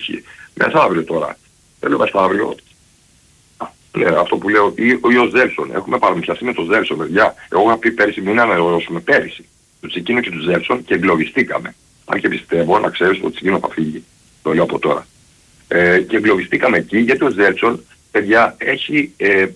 ισχύει. Μεθαύριο τώρα. Θέλω μεθαύριο. Ναι, αυτό που λέω, ή ο Ζέλσον. Έχουμε παραμυθιαστεί με τον Ζέλσον, παιδιά. Εγώ είχα πει πέρυσι, μην ανανεώσουμε πέρυσι. Του Τσικίνο και του Ζέλσον και εγκλωβιστήκαμε. Αν και πιστεύω, να ξέρεις ότι το Τσικίνο θα φύγει. Το λέω από τώρα. Και εγκλωβιστήκαμε εκεί γιατί ο Ζέλσον, παιδιά, έχει...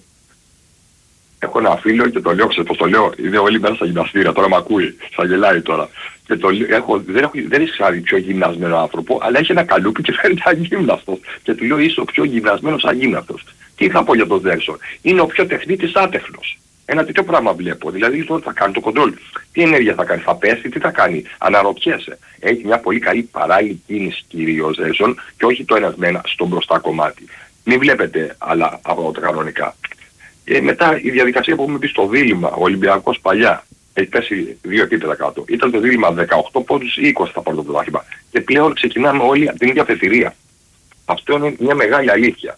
έχω ένα φίλο και το λέω, ξέρεις πως το λέω, είναι όλοι μέσα στα γυμναστήρια, τώρα με ακούει, θα γελάει τώρα. Και το λέω, δεν έχει ξέρει πιο γυμνασμένο άνθρωπο, αλλά έχει ένα καλούπι και φαίνεται αγύμναστος. Και του λέω, είσαι ο πιο γυμνασμένος αγύμναστος. Τι θα πω για τον Ζέλσον? Είναι ο πιο τεχνίτης άτεχνος. Ένα τέτοιο πράγμα βλέπω. Δηλαδή τώρα θα κάνει το κοντρόλ. Τι ενέργεια θα κάνει, θα πέσει, τι θα κάνει, αναρωτιέσαι. Έχει μια πολύ καλή παράλληλη κίνηση κυρίως Ζέλσον και όχι το ένας με ένα στο μπροστά κομμάτι. Μην βλέπετε άλλα από τα κανονικά. Μετά η διαδικασία που έχουμε πει στο δίλημμα, ο Ολυμπιακός παλιά, έχει πέσει 2 επίπεδα κάτω. Ήταν το δίλημμα 18 πόντους ή 20 θα πάρει το πρωτάθλημα. Και πλέον ξεκινάμε όλοι από την ίδια αφετηρία. Αυτό είναι μια μεγάλη αλήθεια.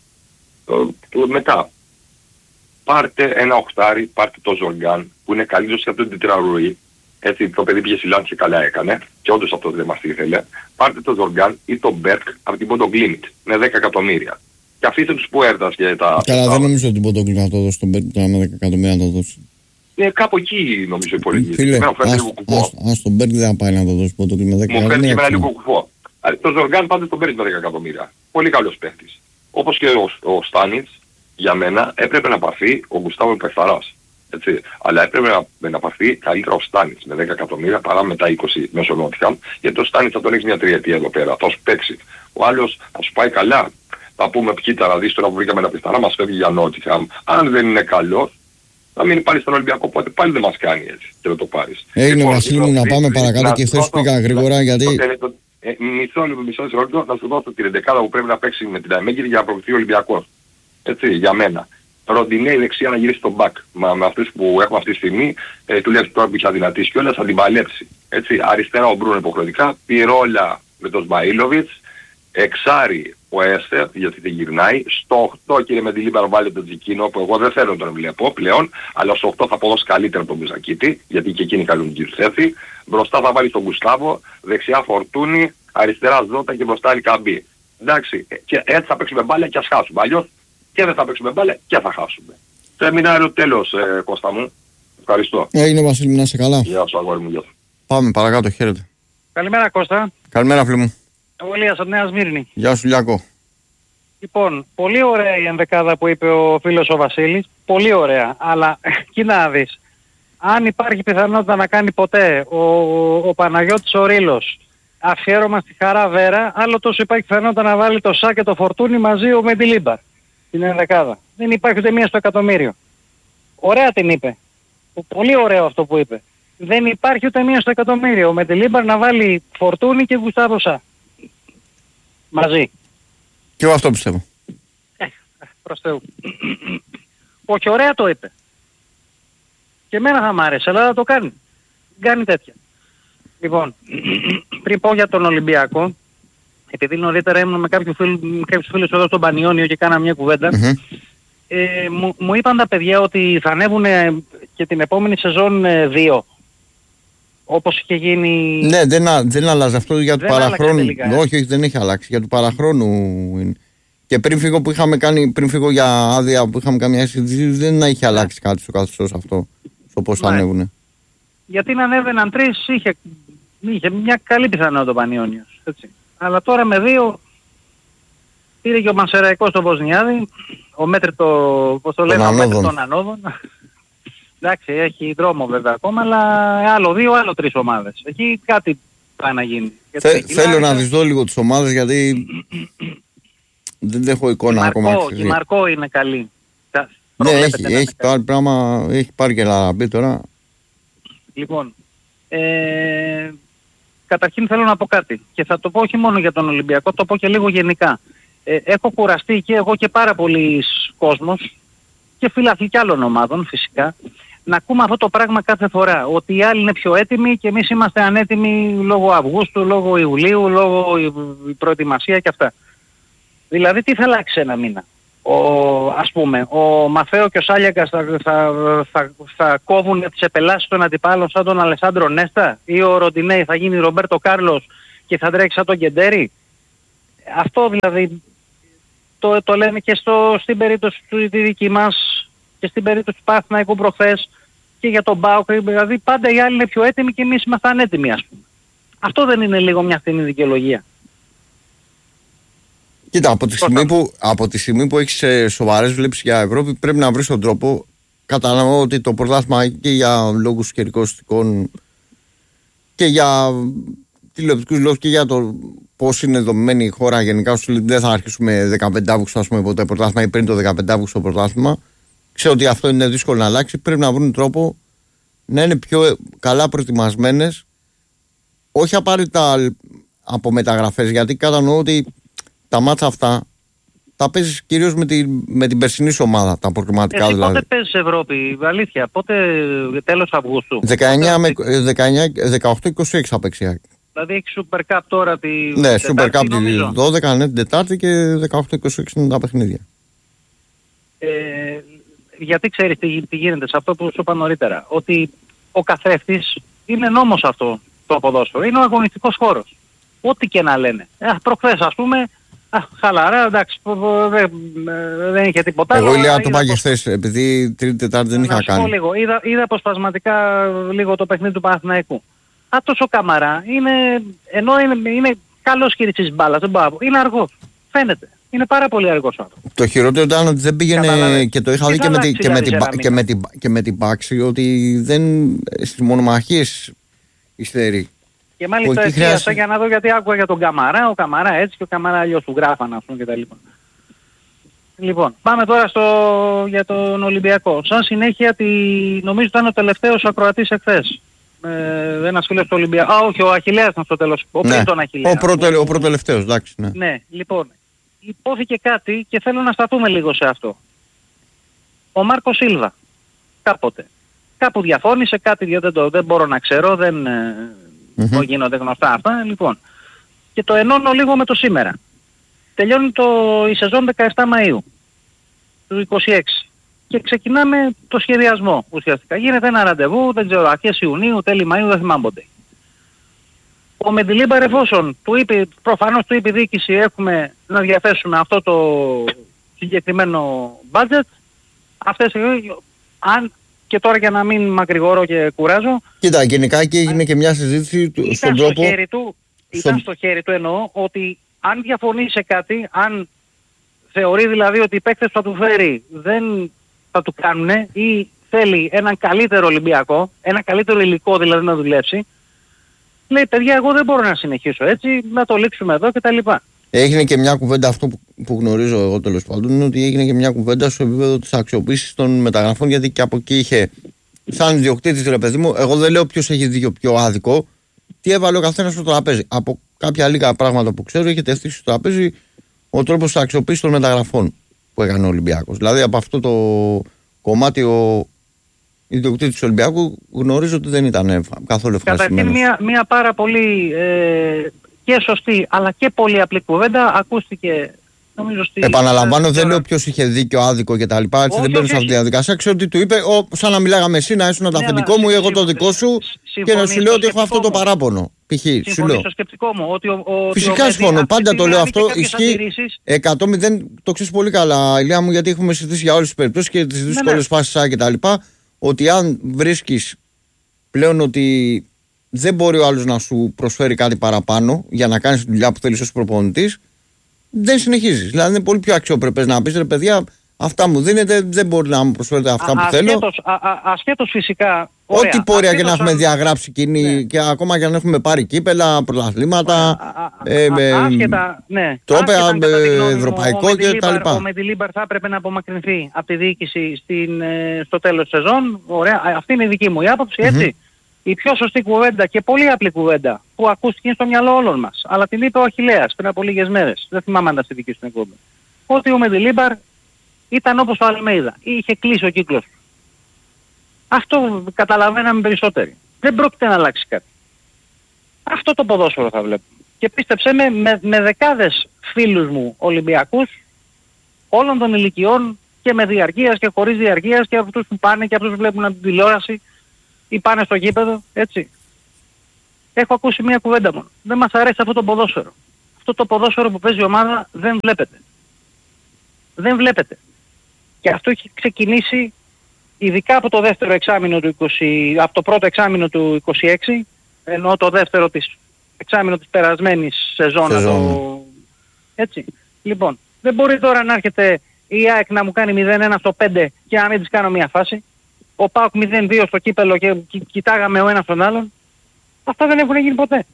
Μετά, πάρτε ένα οχτάρι, πάρτε το Ζοργάν, που είναι καλύτερος και από την τετραρούι. Έτσι το παιδί πήγε Σιλάν και καλά έκανε, και όντως αυτό δεν μας ήθελε. Πάρτε το Ζοργάν ή το Μπέρκ από την Ποντογκλίνιτ, με 10 εκατομμύρια. Και αφήστε τους Πουέρτας και τα... Καλά, δεν νομίζω ότι μπορεί να το δώσει τον Μπέρκ τώρα με 10 εκατομμύρια να το δώσει. Κάπου εκεί νομίζω υπολογίζει. Φίλε, ας τον Μπέρκ δεν θα πάει να το δώσει με 10 εκατομμύρια. Μου φέρνει και εμένα λίγο κουφό. Το Ζοργάν πάντως τον παίρνει με 10 εκατομμύρια. Πολύ καλός παίχτης. Όπως και ο Στάνιτς, για μένα έπρεπε να πάρθει ο Γκουστάβο Πεχθαράς. Έτσι. Αλλά έπρεπε να πάρθει καλύτερα ο Στάνιτς με 10 εκατομμύρια παρά με τα 20 μέσω Νότιχαμ. Γιατί ο Στάνιτς θα τον έχει μια τριετία εδώ πέρα. Θα σου παίξει. Ο άλλος θα σου πάει καλά. Θα πούμε ποιήτα, δεις τώρα που βρήκαμε ένα Πεχθαρά, μας φεύγει για Νότιχαμ. Αν δεν είναι καλός, θα μείνει πάλι στον Ολυμπιακό, οπότε πάλι δεν μας κάνει έτσι και δεν το πάρεις. Έγινε Βασίλη μου, να πάμε παρακάτω και χθες πήγα γρήγορα γιατί... Μισό λεπτό θα σου δώσω την 11 που πρέπει να παίξει με την Αμέγγυρη για να προωθεί ο Ολυμπιακός. Έτσι, για μένα. Ροντινέη δεξιά να γυρίσει στον μπακ. Με αυτούς που έχουμε αυτή τη στιγμή, τουλάχιστον τώρα που είχε αδυνατήσει κιόλας, θα την παλέψει. Έτσι, αριστερά ο Μπρούνο υποχρεωτικά, Πιρόλα με τον Σμαΐλοβιτς, εξάρι ο Έστερ, γιατί δεν γυρνάει. Στο 8 κύριε Μεντιλίμπαρο βάλει τον Τζικίνο, που εγώ δεν θέλω να τον βλέπω πλέον, αλλά στο 8 θα αποδώσει καλύτερα τον Μπουζακίτη, γιατί και εκείνη καλούν τους έρθει. Μπροστά θα βάλει τον Γκουστάβο, δεξιά Φορτούνη, αριστερά Ζώτα και μπροστά Λικαμπή. Εντάξει, και έτσι θα παίξουμε μπάλα και ας χάσουμε. Αλλιώς και δεν θα παίξουμε μπάλα και θα χάσουμε. Σεμινάριο τέλος, Κώστα μου. Ευχαριστώ. Έγινε Βασίλη, να είσαι καλά. Γεια σου αγόρι μου, γεια σου. Πάμε παρακάτω, χαίρετε. Καλημέρα Κώστα. Καλημέρα φίλε μου. Ο Ηλίας από Νέα Σμύρνη. Γεια σου Λιάκο. Λοιπόν, πολύ ωραία η ενδεκάδα που είπε ο φίλος ο Βασίλης. Πολύ ωραία. Αλλά κοίτα να δεις. Αν υπάρχει πιθανότητα να κάνει ποτέ ο Παναγιώτης ο Ρήλος αφιέρωμα στη Χαρά Βέρα, άλλο τόσο υπάρχει πιθανότητα να βάλει το Σά και το Φορτούνι μαζί ο Μεντιλίμπαρ στην ενδεκάδα. Δεν υπάρχει ούτε μία στο εκατομμύριο. Ωραία την είπε. Πολύ ωραίο αυτό που είπε. Δεν υπάρχει ούτε μία στο εκατομμύριο. Ο Μεντιλίμπαρ να βάλει Φορτούνι και Γκουστάβο Σά. Μαζί. Και εγώ αυτό πιστεύω. Προς Θεού. Όχι, ωραία το είπε. Και εμένα θα μ' άρεσε, αλλά θα το κάνει. Κάνει τέτοια. Λοιπόν, πριν πω για τον Ολυμπιακό, επειδή νωρίτερα ήμουν με κάποιους φίλους εδώ στον Πανιόνιο και κάνα μια κουβέντα, μου είπαν τα παιδιά ότι θα ανέβουν και την επόμενη σεζόν 2. Όπως είχε γίνει... Ναι, δεν αλλάζει αυτό για του παραχρόνου. Όχι, δεν έχει αλλάξει. Για του παραχρόνου είναι. Και πριν φύγω για άδεια που είχαμε καμιά συζήτηση, δεν είχε αλλάξει κάτι στο καθεστώς αυτό. Στο πώς θα ανέβουνε. Γιατί να ανέβαιναν 3 είχε μια καλή πιθανότητα ο Πανιόνιος. Έτσι. Αλλά τώρα με 2 πήρε και ο Μανσεραϊκός στον Βοσνιάδη, ο μέτρητο, πώς το λένε, ο μέτρητο των ανόδων. Εντάξει, έχει δρόμο βέβαια ακόμα, αλλά άλλο 2, άλλο 3 ομάδες. Εκεί κάτι πάει να γίνει. Θέλω να τις δω λίγο τις ομάδες γιατί δεν έχω εικόνα ακόμα. Η Μαρκό είναι καλή. Ναι, έχει πάρει πράγμα, έχει πάρει και Λαραμπή τώρα. Λοιπόν, καταρχήν θέλω να πω κάτι και θα το πω όχι μόνο για τον Ολυμπιακό, το πω και λίγο γενικά. Έχω κουραστεί και εγώ και πάρα πολλοί κόσμος και φίλαθλοι κι άλλων ομάδων φυσικά να ακούμε αυτό το πράγμα κάθε φορά, ότι οι άλλοι είναι πιο έτοιμοι και εμείς είμαστε ανέτοιμοι λόγω Αυγούστου, λόγω Ιουλίου, λόγω η προετοιμασία και αυτά. Δηλαδή τι θα αλλάξει ένα μήνα? Ας πούμε, ο Μαθαίο και ο Σάλιακας θα κόβουν τις επελάσεις των αντιπάλων σαν τον Αλεσάντρο Νέστα, ή ο Ροντινέη θα γίνει Ρομπέρτο Κάρλος και θα τρέξει σαν τον Κεντέρι. Αυτό δηλαδή το λέμε και στην περίπτωση του τη δική μας και στην περίπτωση του Παναθηναϊκού προχθές και για τον ΠΑΟΚ. Δηλαδή πάντα οι άλλοι είναι πιο έτοιμοι και εμείς ήμασταν έτοιμοι, ας πούμε. Αυτό δεν είναι λίγο μια φθηνή δικαιολογία? Κοίτα, από τη στιγμή που έχεις σοβαρές βλέψεις για Ευρώπη, πρέπει να βρεις τον τρόπο. Κατανοώ ότι το πρωτάθλημα και για λόγους καιρικοστικών και για τηλεοπτικούς λόγους και για το πώς είναι δομημένη η χώρα γενικά, δεν θα αρχίσουμε 15 Αύγουστο, ας πούμε, ποτέ πρωτάθλημα ή πριν το 15 Αύγουστο πρωτάθλημα. Ξέρω ότι αυτό είναι δύσκολο να αλλάξει. Πρέπει να βρουν τρόπο να είναι πιο καλά προετοιμασμένες, όχι απαραίτητα από μεταγραφές, γιατί κατανοώ ότι τα μάτσα αυτά τα παίζεις κυρίως με την περσινή σου ομάδα, τα προκριματικά δηλαδή. Πότε παίζεις Ευρώπη, αλήθεια, πότε, τέλος Αυγούστου? 18-26 απεξιά. Δηλαδή έχει Super Cup τώρα τη Ναι, Super Cup τη 12, ναι, την Τετάρτη και 18-26 είναι τα παιχνίδια. Γιατί ξέρεις τι γίνεται σε αυτό που σου είπα νωρίτερα, ότι ο καθρέφτης είναι νόμος αυτό το ποδόσφαιρο, είναι ο αγωνιστικός χώρος. Ό,τι και να λένε. Προχθές ας πούμε, χαλαρά, εντάξει, δεν είχε τίποτα. Εγώ λέω το πάγες θες, επειδή Τρίτη Τετάρτη δεν είχα κάνει. Λίγο. Είδα αποσπασματικά λίγο το παιχνίδι του Παναθηναϊκού. Αυτός ο Καμαρά ενώ είναι καλός χειριστής μπάλας, είναι αργός. Φαίνεται. Είναι πάρα πολύ αργός άνθρωπος. Το χειρότερο ήταν ότι δεν πήγαινε, και το είχα δει και με την Πάξη, ότι δεν στις μονομαχίες υστερεί. Και μάλιστα εστίασα για να δω, γιατί άκουγα για τον Καμαρά, ο Καμαρά έτσι και ο Καμαρά αλλιώς του γράφανε, ας πούμε, κτλ. Λοιπόν, πάμε τώρα για τον Ολυμπιακό. Σαν συνέχεια, νομίζω ήταν ο τελευταίος ακροατής εχθές. Ένας φίλος του Ολυμπιακού. Όχι, ο Αχιλλέας ήταν στο τέλος. Πριν τον Αχιλλέα. Ο προτελευταίος, εντάξει. Ναι. Ναι, λοιπόν, υπόθηκε κάτι και θέλω να σταθούμε λίγο σε αυτό. Ο Μάρκο Σίλβα, κάπου διαφώνησε, κάτι δεν μπορώ να ξέρω, δεν γίνονται γνωστά αυτά. Λοιπόν, και το ενώνω λίγο με το σήμερα. Τελειώνει η σεζόν 17 Μαΐου του 26 και ξεκινάμε το σχεδιασμό ουσιαστικά. Γίνεται ένα ραντεβού, δεν ξέρω, αρχές Ιουνίου, τέλη Μαΐου, δεν θυμάμαι ποτέ. Ο Μεντιλίμπαρ, εφόσον προφανώς του είπε η διοίκηση, έχουμε να διαθέσουμε αυτό το συγκεκριμένο budget, αν και τώρα, για να μην μακρηγορώ και κουράζω. Κοίτα, γενικά και έγινε και μια συζήτηση στον τρόπο. Ήταν στο χέρι του, εννοώ, ότι αν διαφωνεί σε κάτι, αν θεωρεί δηλαδή ότι οι παίκτες που θα του φέρει δεν θα του κάνουν ή θέλει έναν καλύτερο Ολυμπιακό, ένα καλύτερο υλικό δηλαδή να δουλέψει, λέει, παιδιά, εγώ δεν μπορώ να συνεχίσω έτσι, να το λήξουμε εδώ κτλ. Έγινε και μια κουβέντα, αυτό που γνωρίζω εγώ τέλος πάντων, είναι ότι έγινε και μια κουβέντα στο επίπεδο της αξιοποίησης των μεταγραφών, γιατί και από εκεί είχε, σαν ιδιοκτήτης, ρε παιδί μου, εγώ δεν λέω ποιος έχει δίκιο πιο άδικο, τι έβαλε ο καθένας στο τραπέζι. Από κάποια λίγα πράγματα που ξέρω, είχε τεθεί στο τραπέζι ο τρόπος της αξιοποίησης των μεταγραφών που έκανε ο Ολυμπιακός. Δηλαδή από αυτό το κομμάτι ο ιδιοκτήτης του Ολυμπιακού γνωρίζω ότι δεν ήταν καθόλου ευχαριστημένος. Καταρχήν μια πάρα πολύ και σωστή αλλά και πολύ απλή κουβέντα ακούστηκε, νομίζω, επαναλαμβάνω, δεν λέω ποιος είχε δίκιο, άδικο κτλ. Έτσι δεν μπαίνω σε αυτή τη διαδικασία. Ξέρω ότι του είπε, σαν να μιλάγαμε εσύ, να ήσουν το αφεντικό μου ή εγώ το δικό σου, και να σου λέω ότι έχω αυτό το παράπονο. Π.χ. Συμφωνώ στο σκεπτικό μου. Φυσικά συμφωνώ. Πάντα το λέω αυτό. Ισχύει 100%. Το ξέρεις πολύ καλά, Ηλία μου, γιατί έχουμε συζητήσει για όλες τις περιπτώσεις και τις δύσκολες φάσεις κτλ. Ότι αν βρίσκεις πλέον ότι δεν μπορεί ο άλλος να σου προσφέρει κάτι παραπάνω για να κάνεις τη δουλειά που θέλεις ως προπονητής, δεν συνεχίζεις. Δηλαδή είναι πολύ πιο αξιοπρεπές να πεις, ρε παιδιά, αυτά μου δίνετε, δεν μπορεί να μου προσφέρετε αυτά που θέλω. Ασχέτως φυσικά. Ό,τι πορεία και να έχουμε διαγράψει κοινή, και ακόμα και να έχουμε πάρει κύπελα, πρωταθλήματα, τρόπαια, ευρωπαϊκό κτλ. Ο Μεντιλίμπαρ θα έπρεπε να απομακρυνθεί από τη διοίκηση στο τέλος της σεζόν. Ωραία. Αυτή είναι η δική μου η άποψη, έτσι. Η πιο σωστή κουβέντα και πολύ απλή κουβέντα που ακούστηκε στο μυαλό όλων μας, αλλά την είπε ο Αχιλλέας πριν από λίγες μέρες, δεν θυμάμαι αν ήταν στη δική στην εκπομπή, ότι ο Μεντιλίμπαρ ήταν όπως ο Αλμέιδα, είχε κλείσει ο κύκλος του. Αυτό καταλαβαίναμε περισσότεροι. Δεν πρόκειται να αλλάξει κάτι. Αυτό το ποδόσφαιρο θα βλέπω. Και πίστεψέ με δεκάδες φίλους μου Ολυμπιακούς όλων των ηλικιών, και με διαρκείας και χωρίς διαρκείας, και αυτούς που πάνε και αυτούς που βλέπουν από την τηλεόραση ή πάνε στο γήπεδο, έτσι. Έχω ακούσει μια κουβέντα μόνο. Δεν μας αρέσει αυτό το ποδόσφαιρο. αυτό το ποδόσφαιρο που παίζει η ομάδα δεν βλέπετε. Δεν βλέπετε. Και αυτό έχει ξεκινήσει ειδικά από το δεύτερο εξάμηνο του 20, από το πρώτο εξάμηνο του 26, ενώ το δεύτερο εξάμηνο της περασμένης σεζόν. Έτσι. Λοιπόν, δεν μπορεί τώρα να έρχεται η ΑΕΚ να μου κάνει 0-1 στο 5 και να μην της κάνω μια φάση. Ο ΠΑΟΚ 0-2 στο κύπελο και κοιτάγαμε ο ένας τον άλλον. Αυτά δεν έχουν γίνει ποτέ.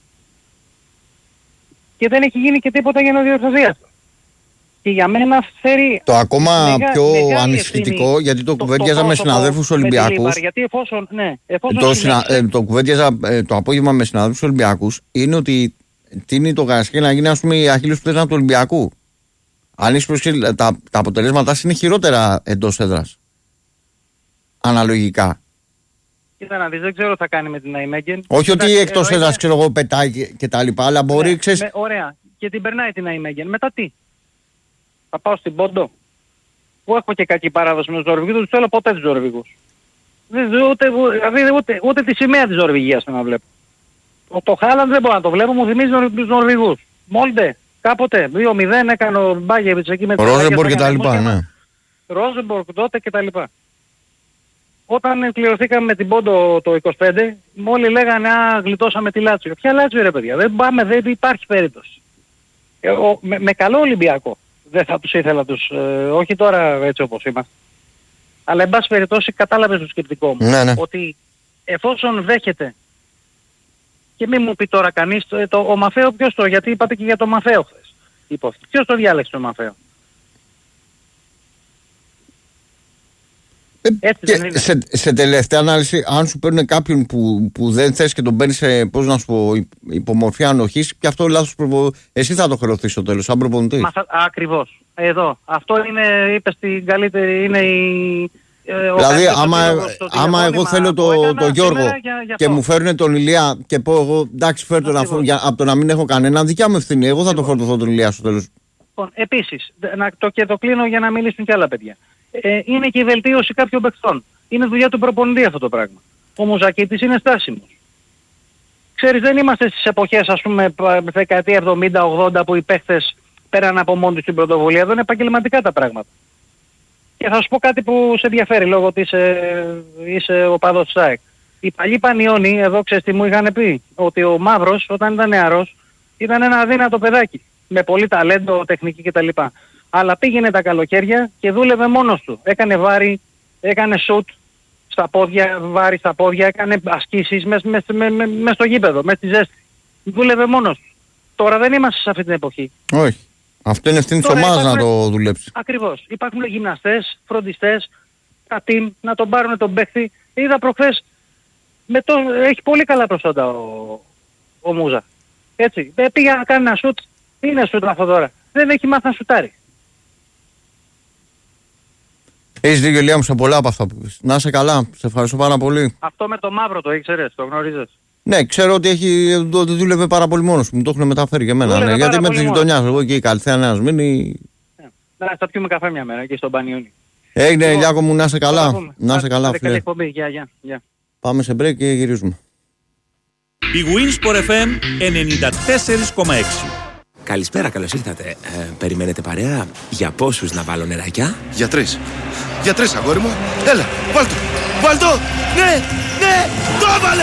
Και δεν έχει γίνει και τίποτα για να διορθωθεί αυτό. Και για μένα φέρει το ακόμα πιο ανησυχητικό, γιατί το κουβέντιαζα με συναδέλφους Ολυμπιακούς. Γιατί το κουβέντιαζα το απόγευμα με συναδέλφους Ολυμπιακούς, είναι ότι τίνει το Καρασκέλη να γίνει, ας πούμε, η αχίλλειος πτέρνα του Ολυμπιακού. Αν είσαι τα αποτελέσματά είναι χειρότερα εντός έδρας. Αναλογικά. Κοίτα να δεις, δεν ξέρω τι θα κάνει με την Ναϊμέγεν. Όχι ότι εκτός έδρας, ξέρω εγώ, πετάει και τα λοιπά, αλλά μπορεί, ξέρεις... Ωραία. Και την περνάει την Ναϊμέγεν. Μετά τι? Θα πάω στην Πόντο, που έχω και κακή παράδοση με τους Νορβηγούς, δεν τους θέλω ποτέ τους Νορβηγούς. Ούτε τη σημαία της Νορβηγίας να βλέπω. Το Χάλαντ δεν μπορώ να το βλέπω, μου θυμίζει τους Νορβηγούς. Μόλντε, κάποτε, 2-0 έκανε ο Μπάγεβιτς εκεί με την Ρόζεμπορκ και τα λοιπά, ναι. Ρόζεμπορκ τότε και τα λοιπά. Όταν κληρωθήκαμε με την Πόντο το 25, μόλι λέγανε γλιτώσαμε τη Λάτσιο. Ποια Λάτσιο ρε παιδιά, δεν υπάρχει περίπτωση. Με καλό Ολυμπιακό δεν θα τους ήθελα όχι τώρα έτσι όπως είμαστε. Αλλά εν πάση περιπτώσει κατάλαβες το σκεπτικό μου. Ναι. Ότι εφόσον δέχεται, και μην μου πει τώρα κανείς, ο Μαφαίο γιατί είπατε και για το Μαφαίο χθες. Ποιος το διάλεξε το Μαφαίο? Και σε τελευταία ανάλυση, αν σου παίρνουν κάποιον που δεν θες και τον παίρνεις σε, πώς να σου πω, υπομορφιά ανοχής, και αυτό λάθος εσύ θα το χρεωθείς στο τέλος, σαν προπονητής. Ακριβώς. Εδώ. Αυτό είναι, είπες την καλύτερη, είναι η... Δηλαδή άμα εγώ θέλω το Γιώργο και μου φέρουν τον Ηλία και πω εγώ εντάξει φέρω τον από το να μην έχω κανένα, δικιά μου ευθύνη, εγώ θα το φορτωθώ τον Ηλία στο τέλος. Λοιπόν, επίσης, και το κλείνω για να μιλήσουν και άλλα παιδιά. Είναι και η βελτίωση κάποιων παιχτών. Είναι δουλειά του προπονητή αυτό το πράγμα. Ο Μουζακίτης είναι στάσιμος. Ξέρεις, δεν είμαστε στις εποχές, ας πούμε, δεκαετία 70-80 που οι παίχτες πέραν από μόνοι τους την πρωτοβουλία. Εδώ είναι επαγγελματικά τα πράγματα. Και θα σου πω κάτι που σε ενδιαφέρει λόγω ότι είσαι οπαδός της ΑΕΚ. Οι παλιοί Πανιώνοι, εδώ ξέρεις τι μου είχαν πει, ότι ο Μαύρος όταν ήταν νεαρός ήταν ένα αδύνατο παιδάκι. Με πολύ ταλέντο, τεχνική κτλ. Αλλά πήγαινε τα καλοκαίρια και δούλευε μόνος του. Έκανε βάρη, έκανε σουτ στα πόδια, βάρη στα πόδια, έκανε ασκήσεις μες στο γήπεδο, μες στη ζέστη. Δούλευε μόνος του. Τώρα δεν είμαστε σε αυτή την εποχή. Όχι. Αυτό είναι ευθύνη της ομάδας να το δουλέψει. Ακριβώς. Υπάρχουν γυμναστές, φροντιστές, τα team να τον πάρουν τον παίχτη. Είδα προχθές, έχει πολύ καλά προσόντα ο Μούζα. Έτσι. Πήγα να κάνει ένα σουτ. Είναι σουτ αυτό τώρα. Δεν έχει μάθει να σουτάρει. Έχεις δίκιο, Ηλία μου, σε πολλά από αυτά που πεις. Να είσαι καλά. Σε ευχαριστώ πάρα πολύ. Αυτό με το Μαύρο το ήξερες, το γνωρίζεις? Ναι, ξέρω ότι δούλευε πάρα πολύ μόνος μου. Το έχουν μεταφέρει και εμένα. Ναι, γιατί με τη γειτονιά εγώ και η Καλυθέα Νέας Μήνη. Θα πιούμε καφέ μια μέρα εκεί στον Πανιόνι. Έγινε, Ηλιάκο μου, να είσαι καλά. Να είσαι καλά, φίλε. Γεια. Πάμε σε break και γυρίζουμε. Η Winsport FM 94,6. Καλησπέρα, καλώς ήρθατε. Περιμένετε παρέα? Για πόσους να βάλω νεράκια? Για τρεις. Για τρεις, αγόρι μου. Έλα, βάλτο. Βάλτο. Ναι, το έβαλε.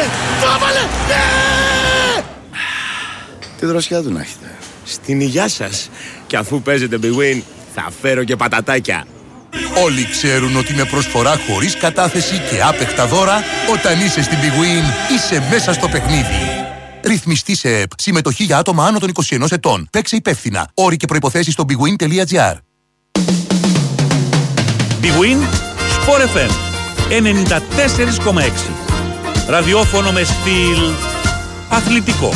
Ναι. Τι δροσιά του να έχετε. Στην υγειά σας. Και αφού παίζετε Big Win, θα φέρω και πατατάκια. Όλοι ξέρουν ότι με προσφορά χωρίς κατάθεση και άπεχτα δώρα, όταν είσαι στην Big Win, είσαι μέσα στο παιχνίδι. Ρυθμιστή σε ΕΠ. Συμμετοχή για άτομα άνω των 21 ετών. Παίξε υπεύθυνα. Όροι και προϋποθέσεις στο bigwin.gr. Big Win Sport FM 94,6. Ραδιόφωνο με στυλ αθλητικό.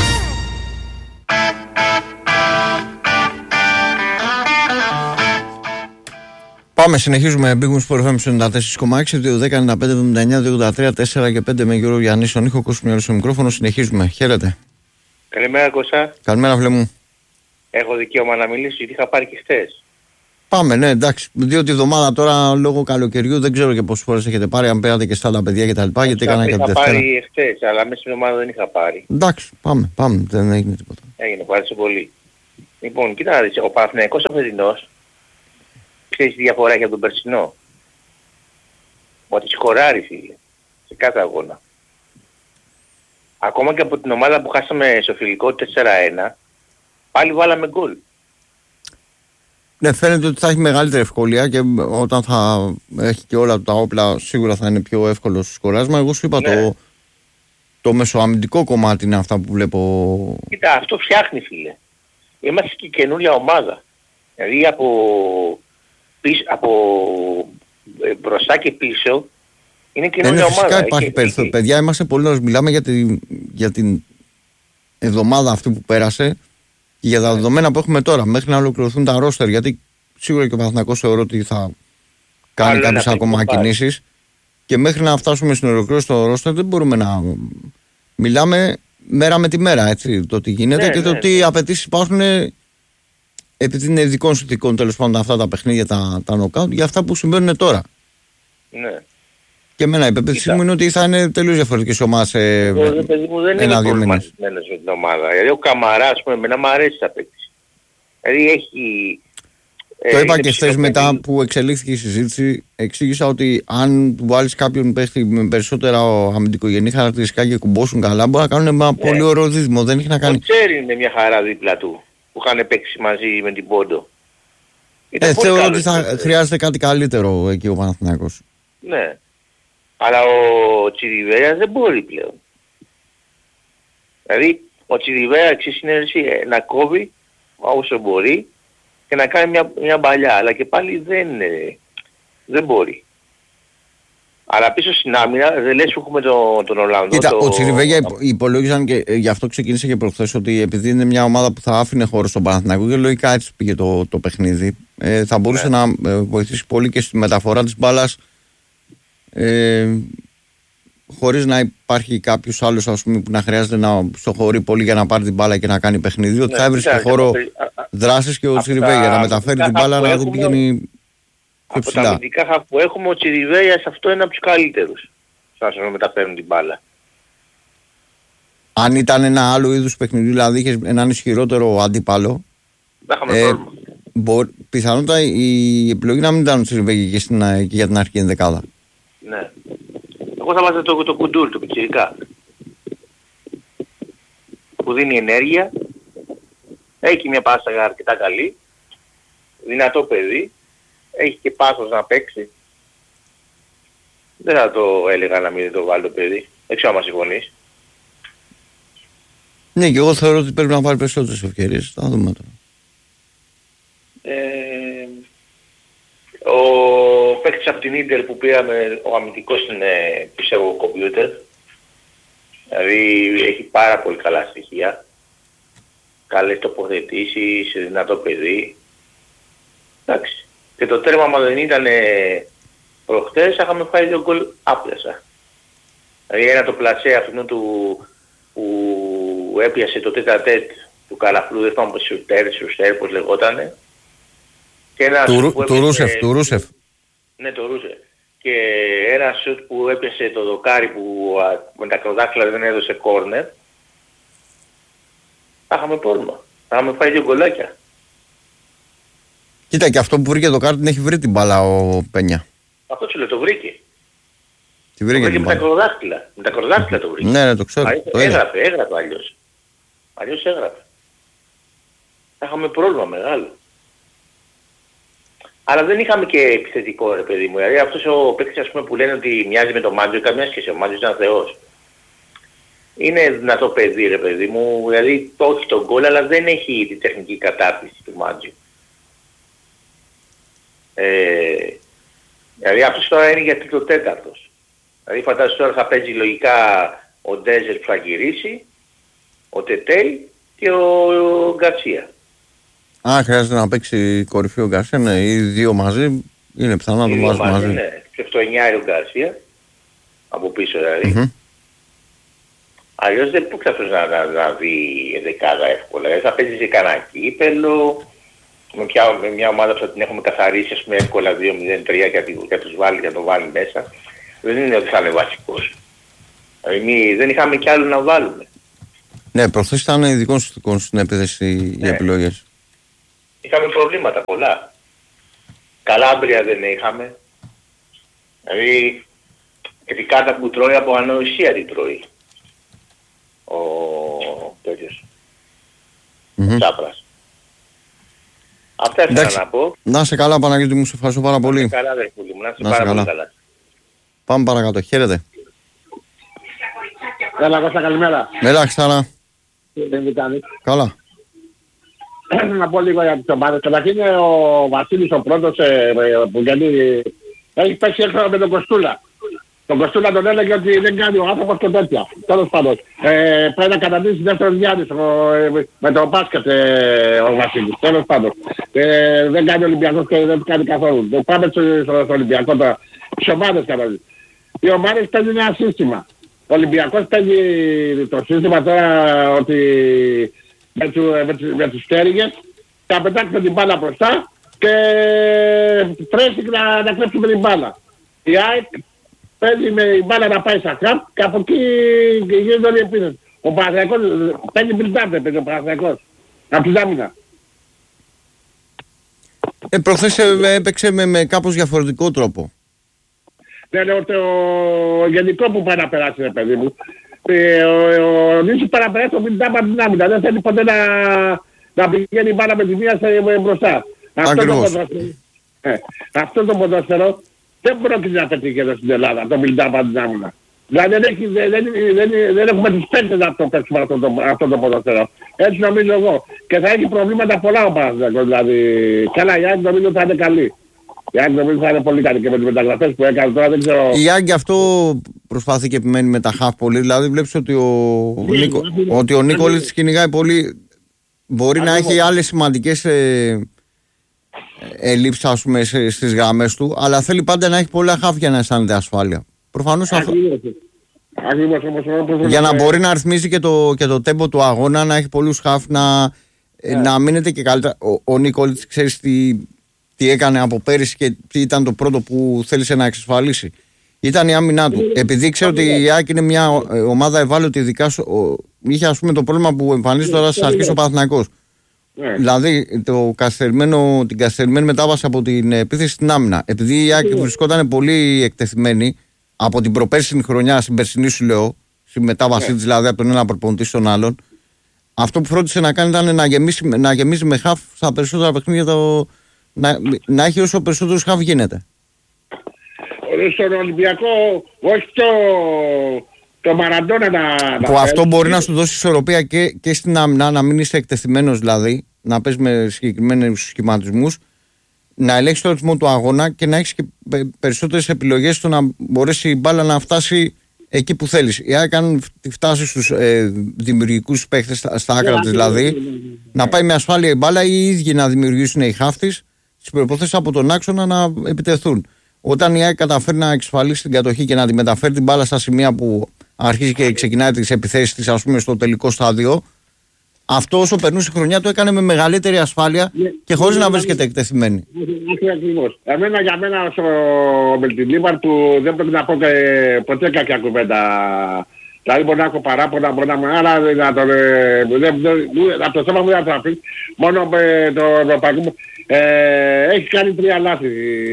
Πάμε, συνεχίζουμε. Big Win Sport FM 94,6, 2-10-95-79-283-4 και 5 με Γιώργο Γιάννη στον ήχο. Κώσου στο μικρόφωνο. Συνεχίζουμε. Χαίρετε. Καλημέρα, Κώστα. Καλημέρα, φίλε μου. Έχω δικαίωμα να μιλήσω γιατί είχα πάρει και χθες. Πάμε, ναι, εντάξει. Διότι η εβδομάδα τώρα λόγω καλοκαιριού δεν ξέρω και πόσες φορές έχετε πάρει. Αν πέρατε και στα άλλα παιδιά και τα λοιπά. Γιατί έκανα και τη Δευτέρα. Είχα πάρει χθες, αλλά μέσα στην εβδομάδα δεν είχα πάρει. Εντάξει, πάμε. Δεν έγινε τίποτα. Έγινε, ευχαριστώ πολύ. Λοιπόν, κοίτα να δεις, ο Παναθηναϊκός ο φετινός, ξέρεις τι διαφορά έχει από τον περσινό? Ότι σκοράρει, φίλε, σε κάθε αγώνα. Ακόμα και από την ομάδα που χάσαμε στο φιλικό 4-1, πάλι βάλαμε γκολ. Ναι, φαίνεται ότι θα έχει μεγαλύτερη ευκολία και όταν θα έχει και όλα τα όπλα σίγουρα θα είναι πιο εύκολο στο σκοράσμα. Εγώ σου είπα το μεσοαμυντικό κομμάτι είναι αυτά που βλέπω. Κοίτα, αυτό φτιάχνει, φίλε. Είμαστε και καινούρια ομάδα. Δηλαδή από μπροστά και πίσω είναι καινούρια ομάδα. Φυσικά υπάρχει περιθώριο. Παιδιά, είμαστε πολύ νωρίς. Μιλάμε για την εβδομάδα αυτή που πέρασε και για τα δεδομένα που έχουμε τώρα. Μέχρι να ολοκληρωθούν τα ρόστερ. Γιατί σίγουρα και ο Παναθηναϊκός θεωρώ ότι θα κάνει κάποιες ακόμα κινήσεις. Και μέχρι να φτάσουμε στην ολοκλήρωση του ρόστερ δεν μπορούμε να μιλάμε μέρα με τη μέρα. Έτσι, το τι γίνεται και το τι απαιτήσεις υπάρχουν. Επειδή είναι ειδικών συνθηκών τέλος πάντων αυτά τα παιχνίδια, τα νοκάουτ, για αυτά που συμβαίνουν τώρα. Ναι. Και εμένα η πεποίθησή μου είναι ότι θα είναι τελείως διαφορετικές ομάδες. Εγώ, παιδί μου, δεν είμαι προβληματισμένος με την ομάδα. Δηλαδή ο Καμαράς, ας πούμε, εμένα μου αρέσει τα παίκτης. Δηλαδή έχει... Το είπα και χθες μετά που εξελίχθηκε η συζήτηση, εξήγησα ότι αν του βάλεις κάποιον παίχτη με περισσότερα αμυντικογενή χαρακτηριστικά και κουμπώσουν καλά, μπορεί να κάνουν ένα πολύ ωραίο δίδυμο. Δεν έχει να κάνει. Ο Τσέρι είναι μια χαρά δίπλα του που είχαν παίξει μαζί με την Πόντο. Θεωρώ ότι θα χρειάζεται κάτι καλύτερο εκεί ο Παναθηναϊκός. Ναι. Αλλά ο Τσιριβέρας δεν μπορεί πλέον. Δηλαδή ο Τσιριβέρας είναι να κόβει όσο μπορεί και να κάνει μια μπαλιά. Αλλά και πάλι δεν μπορεί. Αλλά πίσω στην άμυνα δεν λες που έχουμε τον Ολλανδό. Κοίτα, ο Τσιριβέγια υπολόγιζαν και γι' αυτό ξεκίνησε και προχθές ότι επειδή είναι μια ομάδα που θα άφηνε χώρο στον Παναθηναϊκό και λογικά έτσι πήγε το παιχνίδι, θα μπορούσε να βοηθήσει πολύ και στη μεταφορά της μπάλας χωρίς να υπάρχει κάποιος άλλος, ας πούμε, που να χρειάζεται να στοχωρεί πολύ για να πάρει την μπάλα και να κάνει παιχνίδι, ότι θα έβρισκε χώρο δράσης και ο Τσιριβέγια να μεταφέρει την μπάλα να την πηγαίνει. Από τα αμυντικά χαφ που έχουμε, ο Τσιριβέιας αυτό είναι από τους καλύτερους. Σαν να μεταφέρουν την μπάλα. Αν ήταν ένα άλλο είδους παιχνίδι, δηλαδή είχες έναν ισχυρότερο αντίπαλο, θα είχαμε πρόβλημα. Πιθανότατα η επιλογή να μην ήταν ο Τσιριβέγια και για την αρχική ενδεκάδα. Ναι. Εγώ θα βάζω το Κουντούρ, το πιτσιρικά. Που δίνει ενέργεια. Έχει μια πάσα αρκετά καλή. Δυνατό παιδί. Έχει και πάθος να παίξει. Δεν θα το έλεγα να μην το βάλει το παιδί. Δεν ξέρω αν συμφωνείς. Ναι, και εγώ θεωρώ ότι πρέπει να βάλει περισσότερες ευκαιρίες. Θα δούμε τώρα. Ο παίκτης από την Ίντερ που πήραμε, ο αμυντικός είναι πιστεύω κομπιούτερ. Δηλαδή έχει πάρα πολύ καλά στοιχεία. Καλές τοποθετήσεις, δυνατό παιδί. Εντάξει. Και το τέρμα μας δεν ήταν προχτές, είχαμε φάει 2 γκολ άπλασα. Δηλαδή ένα το πλασέ αυτού που έπιασε το τέτα-τέτ του Καλαφλού, δεν θυμάμαι πως Σουρτέρ, πως λεγότανε. Του Ρούσεφ. Ναι, το Ρούσεφ. Και ένα σουτ που έπιασε το δοκάρι που με τα κροδάκτυλα δεν έδωσε κόρνερ. Θα είχαμε πρόβλημα. Θα είχαμε φάει 2 γκολάκια. Κοίτα, και αυτό που βρήκε το κάρτι την έχει βρει την μπάλα ο Πένια. Αυτό σου λέω, το βρήκε. Τη βρήκε με τα κροδάκτυλα. Με τα κροδάκτυλα το βρήκε. Ναι, το ξέρω. Έγραφε αλλιώς. Αλλιώς έγραφε. Θα είχαμε πρόβλημα μεγάλο. Αλλά δεν είχαμε και επιθετικό, ρε παιδί μου. Δηλαδή αυτός ο παίκτης, ας πούμε, που λένε ότι μοιάζει με τον Μάντζο, καμιά σχέση. Ο Μάντζος ήταν θεός. Είναι δυνατό παιδί, ρε παιδί μου. Δηλαδή το έχει τον γκολ, αλλά δεν έχει τη τεχνική κατάρτιση του Μάντζο. Δηλαδή αυτός τώρα είναι για τρίτο τέταρτος. Δηλαδή φαντάζομαι τώρα θα παίζει λογικά ο Ντέζερ που θα γυρίσει, ο Τετέι και ο Γκαρσία. Χρειάζεται να παίξει κορυφή ο Γκαρσία, ναι, ή δύο μαζί, είναι πιθανό να το βάζουμε μαζί. Ναι, και αυτό 9 ο Γκαρσία, από πίσω δηλαδή. Αλλιώς δεν μπορεί αυτός να δει δεκάδα εύκολα. Θα παίζει σε κανένα κύπελλο, με μια ομάδα που θα την έχουμε καθαρίσει, ας πούμε, εύκολα 2-0-3 και θα το βάλει μέσα. Δεν είναι ότι θα είναι βασικός. Δηλαδή δεν είχαμε κι άλλο να βάλουμε. Ναι, προχθές ήταν ειδικών συνθηκών στην επίθεση οι επιλογές. είχαμε προβλήματα πολλά. Καλάμπρια δεν είχαμε. Δηλαδή, τη κάρτα που τρώει από ανοησία την τρώει. Ο τέτοιος. Τσάπρας. Αυτά ήθελα να πω. Να είσαι καλά, Παναγιώτη μου, σε ευχαριστώ πάρα πολύ. Να είσαι καλά, αδερφούλη μου, να είσαι πάρα πολύ καλά. Πάμε παρακάτω, χαίρετε. Έλα, Κώστα, καλημέρα. Έλα, Ξανά. Δεν κάνεις. Καλά. Να πω λίγο για τις ομάδες. Καταρχήν είναι ο Βασίλης ο πρώτος που έχει παίξει έξω με τον Κοστούλα. Τον Κοστούλα τον έλεγε ότι δεν κάνει ο άνθρωπος και τέτοια. Τέλος πάντων. Πρέπει να καταντήσει δεύτερος Γιάννης με το μπάσκετ ο Βασίλης. Τέλος πάντων. Δεν κάνει Ολυμπιακός και δεν κάνει καθόλου. Πάμε στο Ολυμπιακό τώρα. Τις ομάδες καταρχήν. Οι ομάδες παίζουν ένα σύστημα. Ο Ολυμπιακός παίζει το σύστημα τώρα ότι με τους στέριγες θα πετάξουμε την μπάλα μπροστά και πρέπει να κλέψουμε την μπάλα. Η ΑΕΚ παίζει με η μπάλα να πάει στα χαπ και από εκεί γίνεται όλη η επίθεση. Ο Παναθηναϊκός παίζει μπριντάρτε, παίζει ο Παναθηναϊκός. Από την άμυνα. Προχθές έπαιξε με κάπως διαφορετικό τρόπο. Δεν λέω το γενικό που πάει να περάσει, παιδί μου. Ο Νίσης πάει να περάσει το μπριντάρτε από την άμυνα. Δεν θέλει ποτέ να πηγαίνει η μπάλα με τη μία μπροστά. Αυτό το ποδόσφαιρο δεν πρόκειται να πετύχει εδώ στην Ελλάδα, το μπριντάρτε από την άμυνα. Δηλαδή δεν έχουμε τους παίκτες να το παίξουμε αυτό το ποδόσφαιρο. Έτσι νομίζω εγώ. Και θα έχει προβλήματα πολλά ο Παναθηναϊκός. Δηλαδή, καλά η ΑΕΚ νομίζω θα είναι καλή. Η ΑΕΚ νομίζω θα είναι πολύ καλή και με τις μεταγραφές που έκανε τώρα δεν ξέρω... Η ΑΕΚ αυτό προσπαθεί και επιμένει με τα χαφ πολύ. Δηλαδή βλέπεις ότι ο Νίκολης κυνηγάει πολύ. Μπορεί να έχει άλλες σημαντικές ελλείψεις ας πούμε στις γραμμές του, αλλά θέλει πάντα να έχει πολλά χαφ για να αισθάνεται ασφάλεια. Προφανώς αυτό. Για να μπορεί να ρυθμίζει και το τέμπο του αγώνα, να έχει πολλούς χαφ, να μείνετε και καλύτερα. Ο Νίκολης ξέρεις τι έκανε από πέρυσι και τι ήταν το πρώτο που θέλησε να εξασφαλίσει. Ήταν η άμυνά του. Επειδή ξέρω ότι η ΑΕΚ είναι μια ομάδα ευάλωτη, ειδικά είχε ας πούμε το πρόβλημα που εμφανίζεται τώρα στις αρχές ο Παναθηναϊκός. Δηλαδή την καθυστερημένη μετάβαση από την επίθεση στην άμυνα. Επειδή η ΑΕΚ βρισκόταν πολύ εκτεθειμένη από την προπέρσινη χρονιά, στην περσινή σου λέω, στη μετάβασή της δηλαδή από τον ένα προπονητή στον άλλον, αυτό που φρόντισε να κάνει ήταν να γεμίσει με χαφ στα περισσότερα παιχνίδια, να έχει όσο περισσότερους χαφ γίνεται. Στον Ολυμπιακό, όχι το Μαραντόνα που αυτό μπορεί να σου δώσει ισορροπία και στην άμυνα, να μην είσαι εκτεθειμένος δηλαδή, να παίζεις με συγκεκριμένους σχηματισμούς, να ελέγχεις το ρυθμό του αγώνα και να έχεις και περισσότερες επιλογές στο να μπορέσει η μπάλα να φτάσει εκεί που θέλεις. Η ΑΕΚ αν φτάσει στους δημιουργικούς παίχτες στα άκρα της δηλαδή, να πάει με ασφάλεια η μπάλα ή οι ίδιοι να δημιουργήσουν οι χάφτες τις προϋποθέσεις από τον άξονα να επιτεθούν. Όταν η ΑΕΚ καταφέρει να εξασφαλίσει την κατοχή και να τη μεταφέρει την μπάλα στα σημεία που αρχίζει και ξεκινάει τις επιθέσεις της, ας πούμε, στο τελικό στάδιο, αυτό όσο περνούσε η χρονιά το έκανε με μεγαλύτερη ασφάλεια και χωρίς να βρίσκεται εκτεθειμένη. Ακριβώς. Για μένα με την Λίβαρ του δεν πρέπει να πω ποτέ κακιά κουβέντα. Δηλαδή μπορεί να έχω παράπονα, μπορεί να είμαι άρα από το θέμα μου δεν θα αφήσει. Μόνο με το ευρωπαϊκό έχει κάνει 3 λάθη.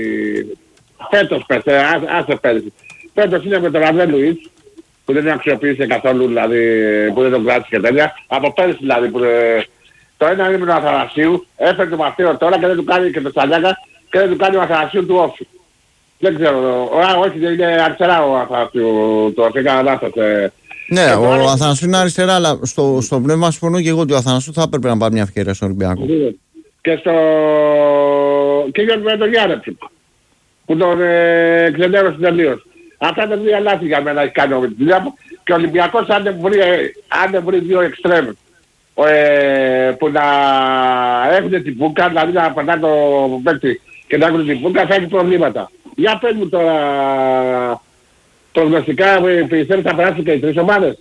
Φέτος άσε πέρυσι. Φέτος είναι με τον Ραβέ Λουίς που δεν αξιοποίησε καθόλου, δηλαδή που δεν τον κράτησε και τέτοια. Από πέρυσι δηλαδή που το ένα είναι με τον Αθανασίου, έφερε τον Μαθαίο τώρα και δεν του κάνει και το Σαλιάκα και δεν του κάνει ο Αθανασίου του όφη. Δεν ξέρω, όχι δεν είναι αριστερά ο Αθανασίου του όφη, έκανα λάθος. Ναι, ο Αθανασίου είναι αριστερά, αλλά στο πνεύμα συμφωνώ και εγώ ότι ο Αθανασίου θα έπρεπε να πάρει μια ευκαιρία στον Ολυμπιακό. Και για τον Γιάννεψη που τον ξενέρωσε τελείως. Αυτά τα 2 λάθη για μένα έχει κάνει τη δουλειά μου και ο Ολυμπιακός αν δεν βρει 2 εξτρέμ που να έχουν την μπούκα, δηλαδή να πατά το παίκτη και να έχουν την μπούκα, θα έχει προβλήματα. Για πες μου τώρα προγνωστικά πιστεύεις θα περάσουν και οι 3 ομάδες.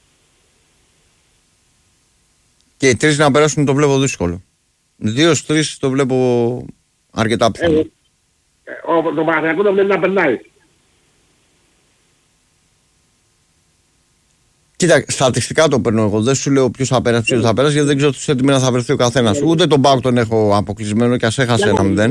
Και οι 3 να περάσουν το βλέπω δύσκολο. 2-3 το βλέπω αρκετά πιθανό. Το Παναθηναϊκό το βλέπει να περνάει. Κοίτα, στατιστικά το παίρνω εγώ. Δεν σου λέω ποιος θα περάσει, ποιος θα περάσει, γιατί δεν ξέρω σε τι μέρα θα βρεθεί ο καθένας. Ούτε τον ΠΑΟΚ τον έχω αποκλεισμένο και ας έχασε 1-0. Ναι.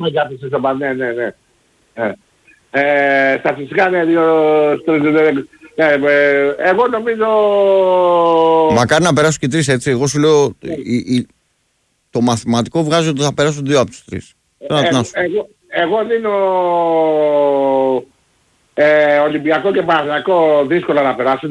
Στατιστικά είναι 2-3. Εγώ νομίζω... Μακάρι να περάσουν και 3, έτσι. Εγώ σου λέω το μαθηματικό βγάζει ότι θα περάσουν 2 από τους 3. Εγώ δίνω Ολυμπιακό και Παναθηναϊκό δύσκολα να περάσουν.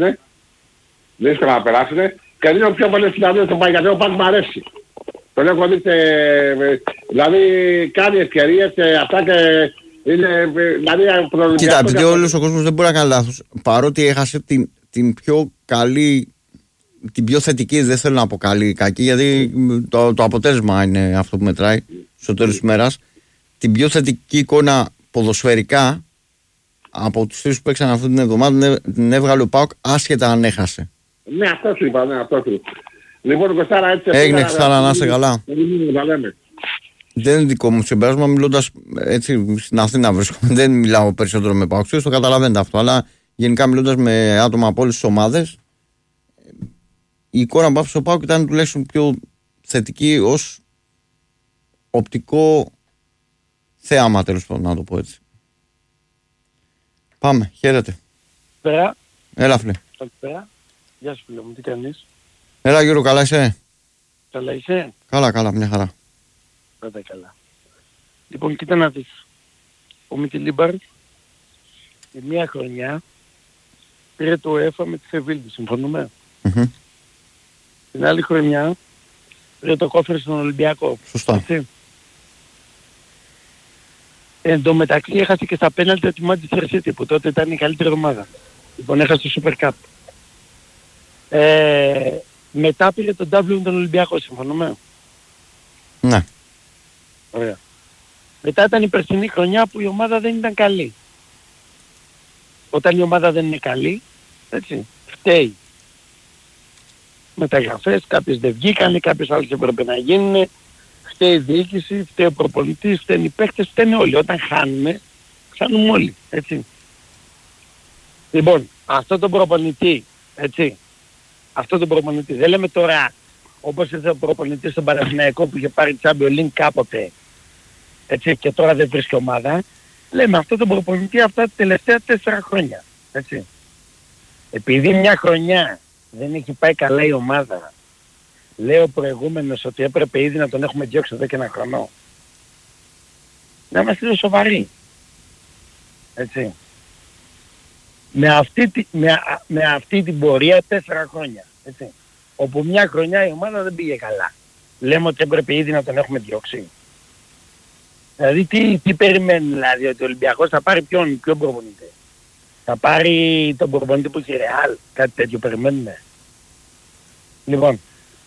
Και δίνω πιο πολλές συναντήσεις στον ΠΑΟΚ, γιατί ο ΠΑΟΚ μου αρέσει. Τον έχω δει, δηλαδή κάνει ευκαιρίες και αυτά και είναι, δηλαδή κοίτα, επειδή όλος ο κόσμος δεν μπορεί να κάνει λάθος, παρότι έχασε την πιο καλή, την πιο θετική, δεν θέλω να πω καλή ή κακή, γιατί το αποτέλεσμα είναι αυτό που μετράει στο τέλος της ημέρας, την πιο θετική εικόνα ποδοσφαιρικά από τους 3 που παίξαν αυτή την εβδομάδα την έβγαλε ο ΠΑΟΚ άσχετα αν έχασε. Ναι, αυτό σου είπα, ναι, αυτό σου. Λοιπόν, Κωστάρα, έτσι... Έγινε, Κωστάρα, να είσαι καλά. Δεν είναι δικό μου συμπέρασμα, μιλώντας έτσι στην Αθήνα βρίσκομαι. Δεν μιλάω περισσότερο με ΠΑΟΚ, το καταλαβαίνετε αυτό. Αλλά γενικά μιλώντας με άτομα από όλες τις ομάδες, η εικόνα που άφησε στο ΠΑΟΚ ήταν τουλάχιστον πιο θετική ως οπτικό θέαμα, τέλος πάντων, να το πω έτσι. Πάμε, χαίρετε. Πέρα. Έλα, φίλε. Καλησπέρα. Γεια σου, φίλε μου, τι κάνεις? Έλα, Γιώργο, καλά είσαι? Καλά είσαι? Καλά, μια χαρά. Πάντα καλά. Λοιπόν, κοίτα να δεις. Ο Μιτιλίμπαρ για μια χρονιά πήρε το UEFA με τη Σεβίλη, συμφωνούμε? Την άλλη χρονιά πήρε το κόφερ στον Ολυμπιακό. Σωστά. Έτσι. Εν τω μεταξύ έχασε και στα πέναλτι τη Manchester City που τότε ήταν η καλύτερη ομάδα. Λοιπόν, έχασε το Super Cup. Μετά πήρε τον W με τον Ολυμπιακό, συμφωνούμε? Ναι. Ωραία. Μετά ήταν η περσινή χρονιά που η ομάδα δεν ήταν καλή. Όταν η ομάδα δεν είναι καλή, έτσι, φταίει. Μεταγραφές, κάποιες δεν βγήκανε, κάποιες άλλες έπρεπε να γίνουν. Φταίει η διοίκηση, φταίει ο προπονητής, φταίνουν οι παίκτες, φταίνουν όλοι. Όταν χάνουμε, χάνουμε όλοι, έτσι. Λοιπόν, αυτό το προπονητή, έτσι, δεν λέμε τώρα, όπως ήρθε ο προπονητής στον Παναθηναϊκό που είχε πάρει Champions League κάποτε, έτσι, και τώρα δεν βρίσκει ομάδα, λέμε αυτό το προπονητή αυτά τα τελευταία 4 χρόνια, έτσι. Επειδή μια χρονιά δεν έχει πάει καλά η ομάδα, λέει ο προηγούμενος ότι έπρεπε ήδη να τον έχουμε διώξει εδώ και 1 χρόνο. Να είμαστε σοβαροί, έτσι. Με αυτή την πορεία 4 χρόνια, έτσι. Όπου μια χρονιά η ομάδα δεν πήγε καλά. Λέμε ότι έπρεπε ήδη να τον έχουμε διώξει. Δηλαδή τι περιμένει, δηλαδή, ότι ο Ολυμπιακός θα πάρει ποιον προπονητή? Θα πάρει τον προπονητή που έχει Ρεάλ, κάτι τέτοιο περιμένουμε? Λοιπόν,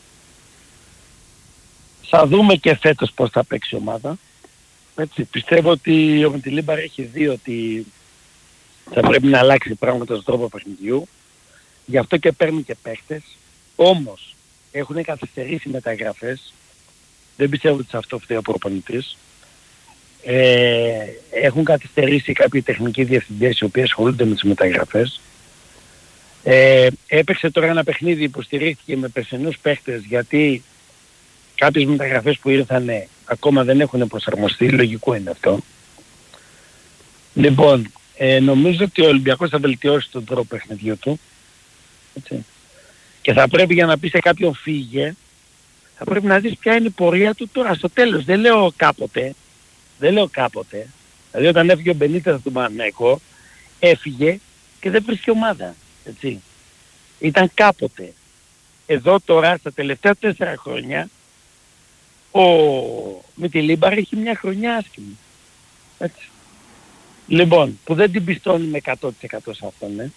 θα δούμε και φέτος πώς θα παίξει η ομάδα. Έτσι, πιστεύω ότι ο Μιτιλίμπαρ έχει δει ότι θα πρέπει να αλλάξει πράγματα στον τρόπο παιχνιδιού. Γι' αυτό και παίρνει και παίχτες. Όμως έχουν καθυστερήσει μεταγραφές. Δεν πιστεύω ότι σε αυτό φταίει ο προπονητής. Έχουν καθυστερήσει κάποιοι τεχνικοί διευθυντές οι οποίοι ασχολούνται με τις μεταγραφές. Έπαιξε τώρα ένα παιχνίδι που στηρίχθηκε με περσινούς παίχτες, γιατί κάποιες μεταγραφές που ήρθαν ακόμα δεν έχουν προσαρμοστεί. Λογικό είναι αυτό. Λοιπόν, νομίζω ότι ο Ολυμπιακός θα βελτιώσει τον τρόπο παιχνιδιού του. Έτσι. Και θα πρέπει, για να πει σε κάποιον φύγε, θα πρέπει να δεις ποια είναι η πορεία του τώρα στο τέλος. Δεν λέω κάποτε. Δηλαδή όταν έφυγε ο Μπενίτες από τον Παναθηναϊκό, έφυγε και δεν βρίσκει ομάδα. Έτσι. Ήταν κάποτε. Εδώ τώρα στα τελευταία 4 χρόνια ο Μιτιλίμπαρ έχει μια χρονιά άσχημη. Έτσι. Λοιπόν, που δεν την πιστώνει με 100% σε αυτόν,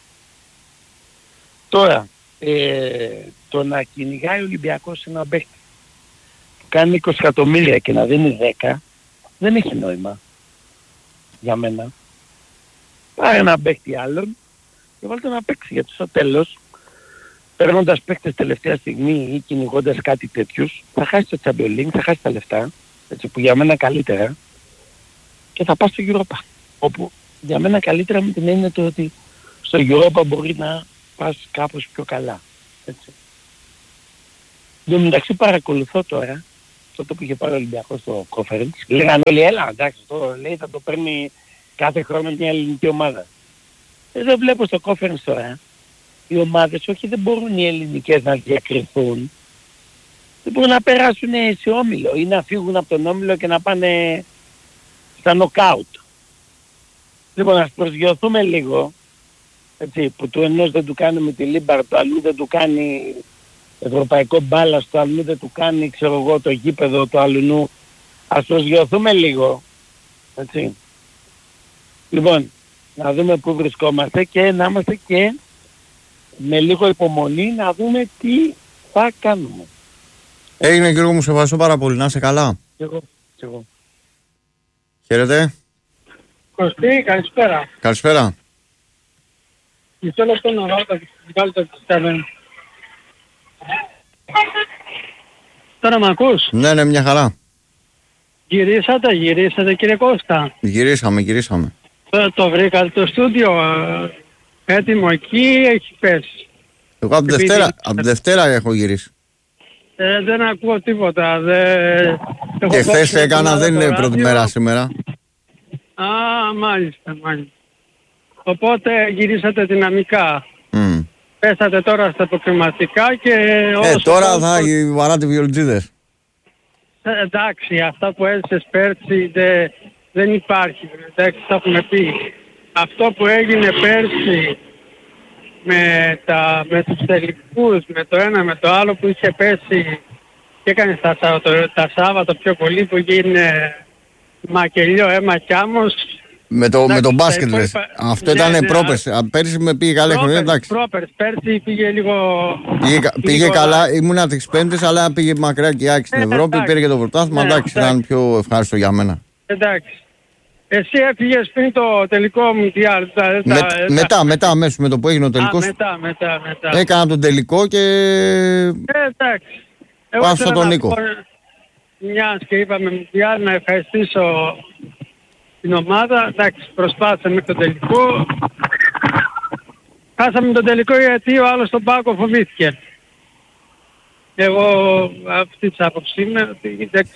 Τώρα, το να κυνηγάει ο Ολυμπιακός έναν παίχτη που κάνει 20 εκατομμύρια και να δίνει 10, δεν έχει νόημα για μένα. Πάρε έναν παίχτη άλλον και βάλτε να παίξει, γιατί στο τέλος, παίρνοντας παίχτες τελευταία στιγμή ή κυνηγώντας κάτι τέτοιους, θα χάσει το Champions League, θα χάσει τα λεφτά, έτσι, που για μένα καλύτερα, και θα πάει στο Europa. Όπου για μένα καλύτερα με την έννοια του ότι στο Europa μπορεί να πας κάπως πιο καλά. Έτσι. Εν τω μεταξύ παρακολουθώ τώρα, τότε που είχε πάρει ο Ολυμπιακός στο conference, λέγανε όλοι έλα, εντάξει, το λέει θα το παίρνει κάθε χρόνο μια ελληνική ομάδα. Εδώ βλέπω στο conference τώρα, οι ομάδες όχι δεν μπορούν οι ελληνικές να διακριθούν, δεν μπορούν να περάσουν σε όμιλο ή να φύγουν από τον όμιλο και να πάνε στα νοκάουτ. Λοιπόν, ας προσγειωθούμε λίγο, έτσι, που του ενός δεν του κάνει με τη Λίμπαρ, το αλλού δεν του κάνει ευρωπαϊκό μπάλα, το αλλού δεν του κάνει, ξέρω εγώ, το γήπεδο του αλλού. Ας προσγειωθούμε λίγο, έτσι. Λοιπόν, να δούμε πού βρισκόμαστε και να είμαστε και με λίγο υπομονή να δούμε τι θα κάνουμε. Έγινε Γιώργο μου, σε ευχαριστώ πάρα πολύ. Να είσαι καλά. Και εγώ. Χαίρετε. Κωστή, καλησπέρα. Καλησπέρα. Μισό λεπτό να βάλω τα βγάλω το συσταμένο. Τώρα μ' ακούς? Ναι, μια χαρά. Γυρίσατε κύριε Κώστα. Γυρίσαμε. Το βρήκα το στούντιο έτοιμο εκεί, έχει πέσει. Εγώ από Δευτέρα έχω γυρίσει. Δεν ακούω τίποτα. Και χθες έκανα, δεν είναι πρώτη μέρα σήμερα. Α, μάλιστα. Οπότε γυρίσατε δυναμικά. Πέσατε τώρα στα αποκριματικά και... τώρα θα βαράτε βιολτζίδες. Εντάξει, αυτά που έζησες πέρσι δεν υπάρχει. Εντάξει, θα έχουμε πει. Αυτό που έγινε πέρσι με τους τελικούς, με το ένα με το άλλο που είχε πέσει και έκανε τα Σάββατο πιο πολύ που έγινε μακελιό αίμα κι άμμος. Με το μπάσκετ λες. Αυτό ήταν πρόπερς. Πέρσι με πήγε καλή χρονιά, εντάξει. Πέρσι πήγε λίγο... Πήγε καλά, ήμουνα τις Πέμπτες, αλλά πήγε μακριά και η Άκη στην Ευρώπη, πήρε και το πρωτάθλημα, εντάξει, ήταν πιο ευχάριστο για μένα. Εντάξει. Εσύ έφυγες πριν το τελικό Μουντιάλ. Μετά αμέσως με το που έγινε ο τελικός. Μετά. Έκανα τον τελικό και... εντάξει. Πάσα τον Νίκο. Μιας και είπαμε Μουντιάλ, να ευχαριστήσω την ομάδα. Εντάξει, προσπάθησα μέχρι τον τελικό. Χάσαμε τον τελικό γιατί ο άλλος στον πάγκο φοβήθηκε. Εγώ αυτή της άποψη είμαι ότι εντάξει,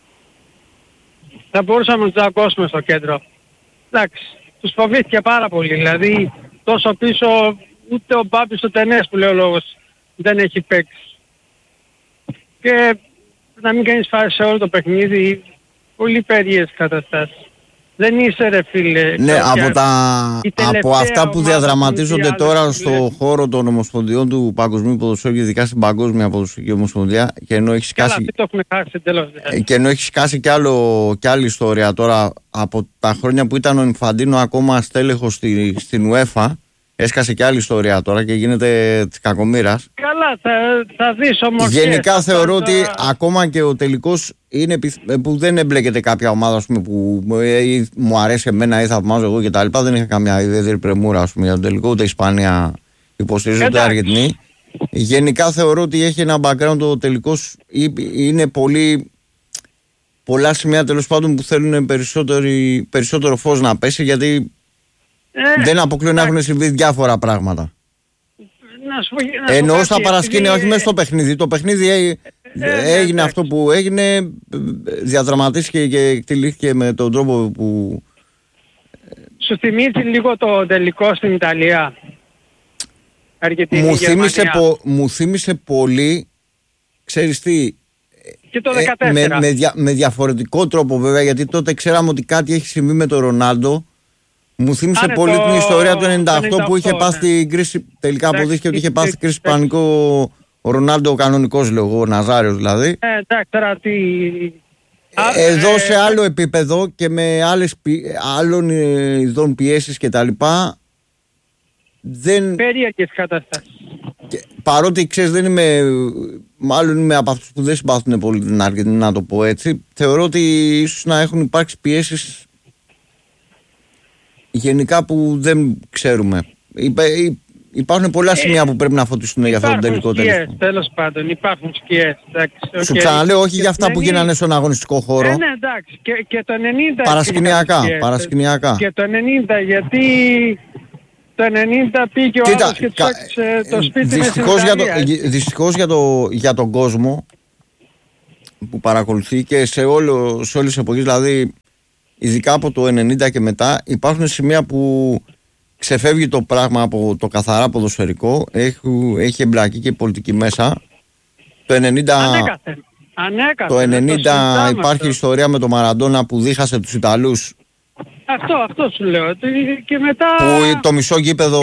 θα μπορούσαμε να τους ακούσουμε στο κέντρο. Εντάξει, τους φοβήθηκε πάρα πολύ. Δηλαδή τόσο πίσω ούτε ο Μπάμπης ο Τενές που λέει ο λόγος δεν έχει παίξει. Και να μην κάνεις φάση σε όλο το παιχνίδι, πολύ περίεργες καταστάσεις. Δεν είσαι ρε φίλε. Ναι, από αυτά που διαδραματίζονται τώρα στο χώρο των ομοσπονδιών του παγκοσμίου ποδοσφαίρου και ειδικά στην παγκόσμια ποδοσφαιρική ομοσπονδία, και ενώ έχει σκάσει. Το έχουμε χάσει εντελώς. Και ενώ έχει σκάσει κι άλλη ιστορία τώρα από τα χρόνια που ήταν ο Ινφαντίνο ακόμα στέλεχος στην UEFA. Έσκασε κι άλλη ιστορία τώρα και γίνεται της κακομοίρας. Καλά, θα δεις όμως. Γενικά θεωρώ ότι ακόμα και ο τελικός είναι που δεν εμπλέκεται κάποια ομάδα, ας πούμε, που μου αρέσει εμένα ή θαυμάζω εγώ κτλ. Δεν είχα καμιά ιδιαίτερη πρεμούρα, ας πούμε, για τον τελικό, ούτε η Ισπανία υποστηρίζει ούτε η Αργεντινή. Γενικά θεωρώ ότι έχει ένα background ο τελικός, είναι πολλά σημεία τέλος πάντων που θέλουν περισσότερο φως να πέσει, γιατί δεν αποκλείω να έχουν συμβεί διάφορα πράγματα. Εννοώ στα παρασκήνια, όχι μέσα στο παιχνίδι. Το παιχνίδι έγινε αυτό που έγινε, διαδραματίστηκε και εκτελήθηκε με τον τρόπο που... Σου θυμίζει λίγο το τελικό στην Ιταλία? Μου θύμισε πολύ, ξέρεις τι, και το 14. Με διαφορετικό τρόπο βέβαια, γιατί τότε ξέραμε ότι κάτι έχει συμβεί με τον Ρονάλντο. Μου θύμισε πολύ την ιστορία του 98 που είχε πάθει την κρίση. Τελικά αποδείχθηκε ότι είχε πάθει την κρίση πανικό ο Ρονάλντο, ο κανονικός, λέω εγώ, ο Ναζάριος δηλαδή. Εντάξει, τώρα τι... Εδώ σε άλλο επίπεδο και με άλλων ειδών πιέσεις και τα λοιπά. Περίεργες καταστάσεις. Παρότι ξέρεις, δεν είμαι, μάλλον είμαι από αυτούς που δεν συμπαθούν πολύ την Αργεντινή, να το πω έτσι. Θεωρώ ότι ίσως να έχουν υπάρξει πιέσεις γενικά που δεν ξέρουμε. Υπάρχουν πολλά σημεία που πρέπει να φωτιστούν για αυτό το τελικό τέλος. Τέλος πάντων, υπάρχουν σκιές. Σου ξαναλέω, όχι για αυτά που γίνανε στον αγωνιστικό χώρο. Ναι, εντάξει. Και το 90... Παρασκηνιακά. Και το 90, γιατί το 90 πήγε ο άλλος και τους έκλεισε το σπίτι με στην Ιταλία. Δυστυχώς για τον κόσμο που παρακολουθεί και σε όλες τις εποχές, δηλαδή ειδικά από το 90 και μετά, υπάρχουν σημεία που ξεφεύγει το πράγμα από το καθαρά ποδοσφαιρικό, έχει εμπλακεί και η πολιτική μέσα. Το 90 υπάρχει ιστορία με τον Μαραντόνα που δίχασε τους Ιταλούς. Αυτό σου λέω. Και μετά... Που το μισό γήπεδο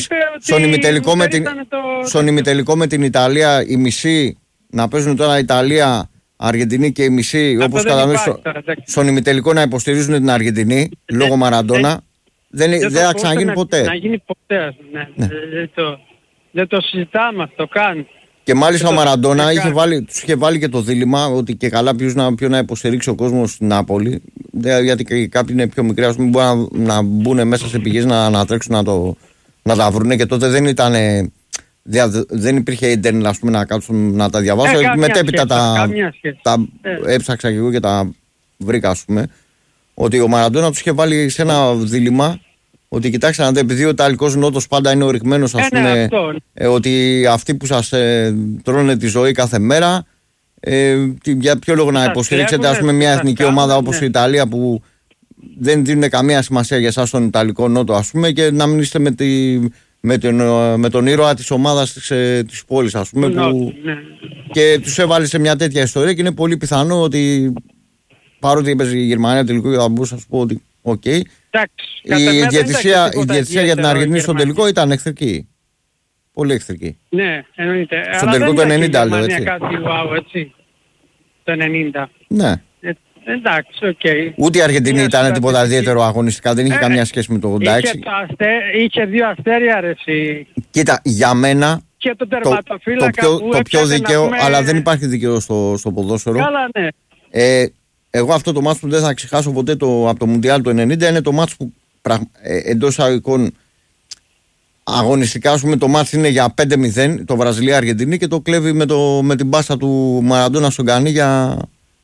στον ημιτελικό με την Ιταλία, η μισή να παίζουν τώρα Ιταλία, Αργεντινή και η μισή, όπως καταλαβαίνεις, στον ημιτελικό να υποστηρίζουν την Αργεντινή λόγω Μαραντόνα. Δεν θα ξαναγίνει ποτέ. Να γίνει ποτέ, ναι. Δεν το συζητάμε αυτό καν. Και μάλιστα ο Μαραντόνα τους είχε βάλει και το δίλημμα ότι και καλά ποιο να υποστηρίξει ο κόσμος στην Νάπολη. Γιατί κάποιοι είναι πιο μικροί, ας πούμε, μπορούν να μπουν μέσα σε πηγές να τρέξουν να τα βρούνε, και τότε δεν υπήρχε ίντερνετ, ας πούμε, να κάτσουν να τα διαβάσω. Μετέπειτα τα έψαξα και εγώ και τα βρήκα, ας πούμε, ότι ο Μαραντόνα τους είχε βάλει σε ένα δίλημμα ότι κοιτάξτε να δείτε, επειδή ο Ιταλικός Νότος πάντα είναι οριγμένος, ας πούμε, ότι αυτοί που σας τρώνε τη ζωή κάθε μέρα, για ποιο λόγο να υποστηρίξετε, ας πούμε, μια εθνική ομάδα όπως η Ιταλία που δεν δίνουν καμία σημασία για εσάς στον Ιταλικό Νότο, ας πούμε, και να μην είστε με τον ήρωα της ομάδας της πόλης, ας πούμε, και τους έβαλε σε μια τέτοια ιστορία, και είναι πολύ πιθανό ότι παρότι έπαιζε η Γερμανία τελικό, θα μπορούσα να σου πω ότι η διαιτησία για την Αργεντινή στον τελικό ήταν εχθρική. Πολύ εχθρική. Ναι, εννοείται. Στον τελικό το 90, λέω, έτσι. Κάτι wow, έτσι. Το 90. Ναι. Εντάξει, οκ. Ούτε η Αργεντινή ήταν τίποτα ιδιαίτερο αγωνιστικά, δεν είχε καμία σχέση με το 86. Είχε δύο αστέρια, αρέσει. Κοίτα, για μένα και το πιο δίκαιο, αλλά δεν υπάρχει δίκαιο στο ποδόσφαιρο. Καλά, ναι. Εγώ αυτό το μάτς που δεν θα ξεχάσω ποτέ από το Μουντιάλ του 90 είναι το μάτς που εντός εισαγωγικών αγωνιστικά, ας πούμε, το μάτς είναι για 5-0 το Βραζιλία-Αργεντινή και το κλέβει με την πάσα του Μαραντόνα στον Κανή για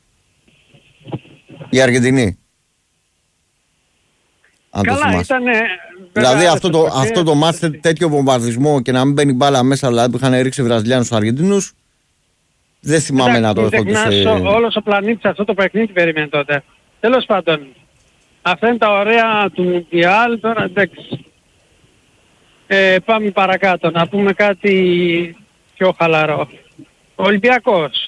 η Αργεντινή. Καλά, ήτανε... Δηλαδή αυτό το μάτς, τέτοιο βομβαρδισμό και να μην μπαίνει μπάλα μέσα, δηλαδή που είχαν ρίξει Βραζιλιάνους στους Αργεντινούς, δεν θυμάμαι να το έχω δει. Όλος ο πλανήτης αυτό το παιχνίδι περιμένει τότε. Τέλος πάντων, αυτά είναι τα ωραία του Μουντιάλ. Τώρα εντάξει. Πάμε παρακάτω, να πούμε κάτι πιο χαλαρό. Ο Ολυμπιακός.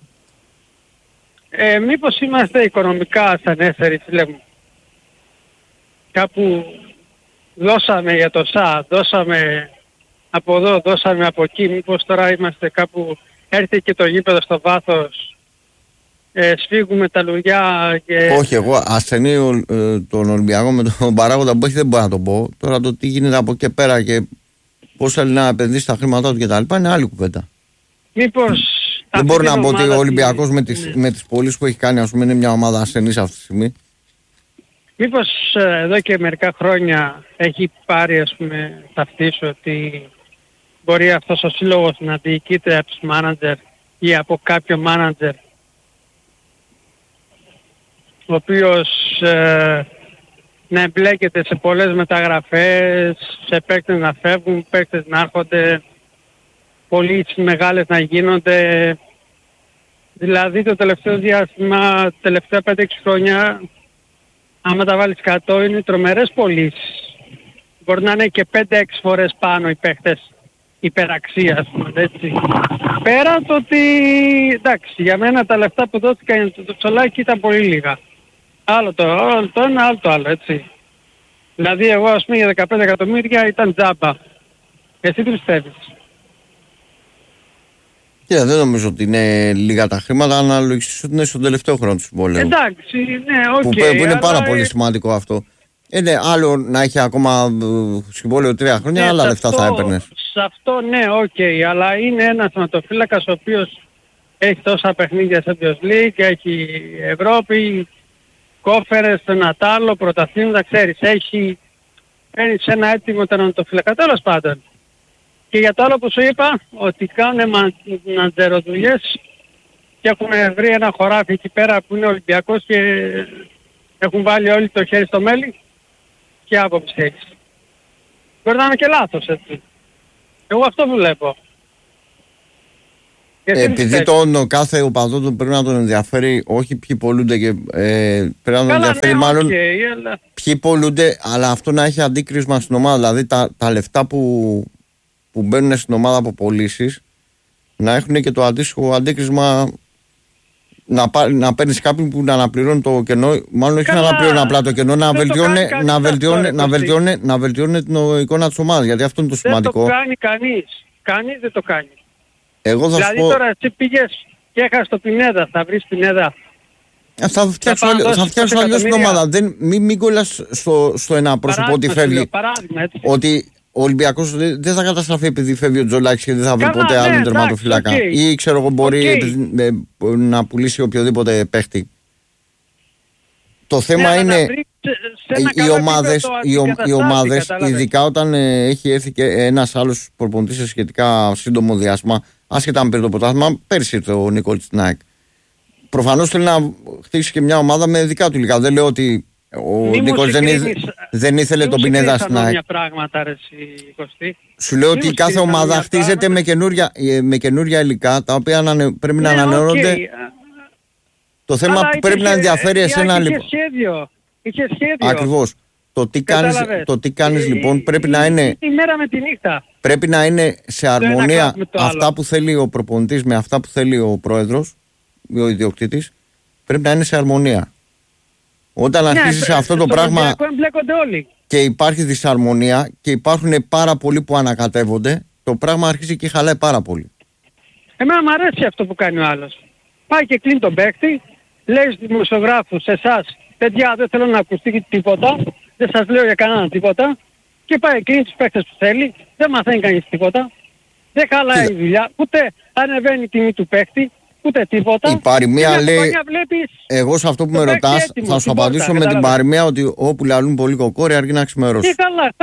Μήπως είμαστε οικονομικά ασθενέστεροι, φίλε μου? Κάπου δώσαμε για το ΣΑ, δώσαμε από εδώ, δώσαμε από εκεί. Μήπως τώρα είμαστε κάπου... Έρθει και το γήπεδο στο βάθος, σφίγγουμε τα λουλιά και... Όχι, εγώ ασθενή τον Ολυμπιακό με τον παράγοντα που έχει δεν μπορώ να το πω. Τώρα το τι γίνεται από εκεί πέρα και πώς θέλει να επενδύσει τα χρήματά του και τα λοιπά είναι άλλη κουβέντα. Μήπως... Δεν μπορώ να πω ότι ο Ολυμπιακός με τις πωλήσεις που έχει κάνει, ας πούμε, είναι μια ομάδα ασθενής αυτή τη στιγμή. Μήπως εδώ και μερικά χρόνια έχει πάρει, ας πούμε, ταυτίσει ότι... Μπορεί αυτός ο σύλλογος να διοικείται από τους μάνατζερ ή από κάποιο μάνατζερ ο οποίος να εμπλέκεται σε πολλές μεταγραφές, σε παίκτες να φεύγουν, παίκτες να έρχονται, πωλήσεις μεγάλες να γίνονται. Δηλαδή το τελευταίο διάστημα, τελευταία 5-6 χρόνια, άμα τα βάλεις 100 είναι τρομερές πωλήσεις. Μπορεί να είναι και 5-6 φορές πάνω οι παίκτες υπεραξία, ας πούμε, έτσι. Πέρα το ότι, εντάξει, για μένα τα λεφτά που δόθηκαν για το Τσολάκι ήταν πολύ λίγα. Άλλο το ένα, άλλο το άλλο, έτσι. Δηλαδή εγώ, ας πούμε, για 15 εκατομμύρια ήταν τζάμπα. Εσύ τι πιστεύεις? Δεν νομίζω ότι είναι λίγα τα χρήματα, αναλογιστείς ότι είναι στον τελευταίο χρόνο του συμβολέου. Εντάξει, ναι, οκ. Που είναι πάρα πολύ σημαντικό αυτό. Είναι άλλο να έχει ακόμα συμβόλαιο 3 χρόνια, άλλα λεφτά θα έπαιρνες. Σε αυτό ναι, οκ, αλλά είναι ένας ματοφύλακας ο οποίος έχει τόσα παιχνίδια σε Champions League, έχει Ευρώπη, κόφερες, ένα τ' άλλο, πρωταθλήματα, ξέρεις, έχει σε ένα έτοιμο τερματοφύλακα, τέλος πάντων. Και για το άλλο που σου είπα, ότι κάνουν μαντζεροδουλειές και έχουν βρει ένα χωράφι εκεί πέρα που είναι Ολυμπιακός και έχουν βάλει όλοι το χέρι στο μέλι, και άποψη έχεις? Μπορεί να είναι και λάθος, έτσι. Εγώ αυτό βλέπω. Επειδή τον κάθε οπαδό του πρέπει να τον ενδιαφέρει, όχι ποιοι πολλούνται και πρέπει να τον ενδιαφέρει μάλλον αλλά... ποιοι πολλούνται, αλλά αυτό να έχει αντίκρισμα στην ομάδα. Δηλαδή τα λεφτά που μπαίνουν στην ομάδα από πωλήσεις να έχουν και το αντίστοιχο αντίκρισμα, να παίρνεις κάποιον που να αναπληρώνει το κενό, μάλλον όχι να αναπληρώνει απλά το κενό, να βελτιώνει την εικόνα της ομάδας, γιατί αυτό είναι το σημαντικό. Δεν το κάνει κανείς δεν το κάνει. Εγώ θα δηλαδή τώρα εσύ πήγες και έχασες το Πινέδα, θα βρεις Πινέδα. Θα φτιάξω αλλιώς την ομάδα. Μην κολλάς στο ένα πρόσωπο ότι φεύγει. Ότι ο Ολυμπιακός δεν θα καταστραφεί επειδή φεύγει ο Τζολάκης και δεν θα βρει ποτέ άλλον τερματοφύλακα. Ή ξέρω εγώ μπορεί να πουλήσει οποιοδήποτε παίχτη. Το θέμα είναι οι ομάδες, ειδικά όταν έχει έρθει και ένας άλλος προπονητής σε σχετικά σύντομο διάστημα, άσχετα αν πήρε το πρωτάθλημα, πέρσι ήρθε ο Νίκολης στην ΑΕΚ. Προφανώς θέλει να χτίσει και μια ομάδα με δικά του υλικά. Δεν λέω ότι ο Νίκολης δεν ήθελε τον Πινέδα στην ΑΕΚ. Σου λέω ότι κάθε ομάδα χτίζεται με καινούρια υλικά, τα οποία πρέπει να ανανεώνονται. Το θέμα που πρέπει να ενδιαφέρει εσένα λοιπόν. Είχε σχέδιο. Ακριβώς. Το τι κάνεις λοιπόν πρέπει να είναι. Τη μέρα με τη νύχτα. Πρέπει να είναι σε αρμονία αυτά που θέλει ο προπονητής με αυτά που θέλει ο πρόεδρος, ο ιδιοκτήτης. Πρέπει να είναι σε αρμονία. Όταν αρχίσεις αυτό το πράγμα και υπάρχει δυσαρμονία και υπάρχουν πάρα πολλοί που ανακατεύονται, το πράγμα αρχίζει και χαλάει πάρα πολύ. Εμένα μου αρέσει αυτό που κάνει ο άλλος. Πάει και κλείνει τον παίκτη, λέει στους δημοσιογράφους, εσάς, παιδιά δεν θέλω να ακουστεί τίποτα, δεν σας λέω για κανέναν τίποτα, και πάει κλείνει τους παίκτες που θέλει, δεν μαθαίνει κανείς τίποτα, δεν χαλάει η δουλειά, ούτε ανεβαίνει η τιμή του παίκτη, ούτε τίποτα. Η παροιμία λέει, εγώ σε αυτό που με ρωτάς θα σου απαντήσω με την παροιμία ότι όπου λαλούν πολύ κοκόρι αρκεί να ξημερώσει. Και καλά,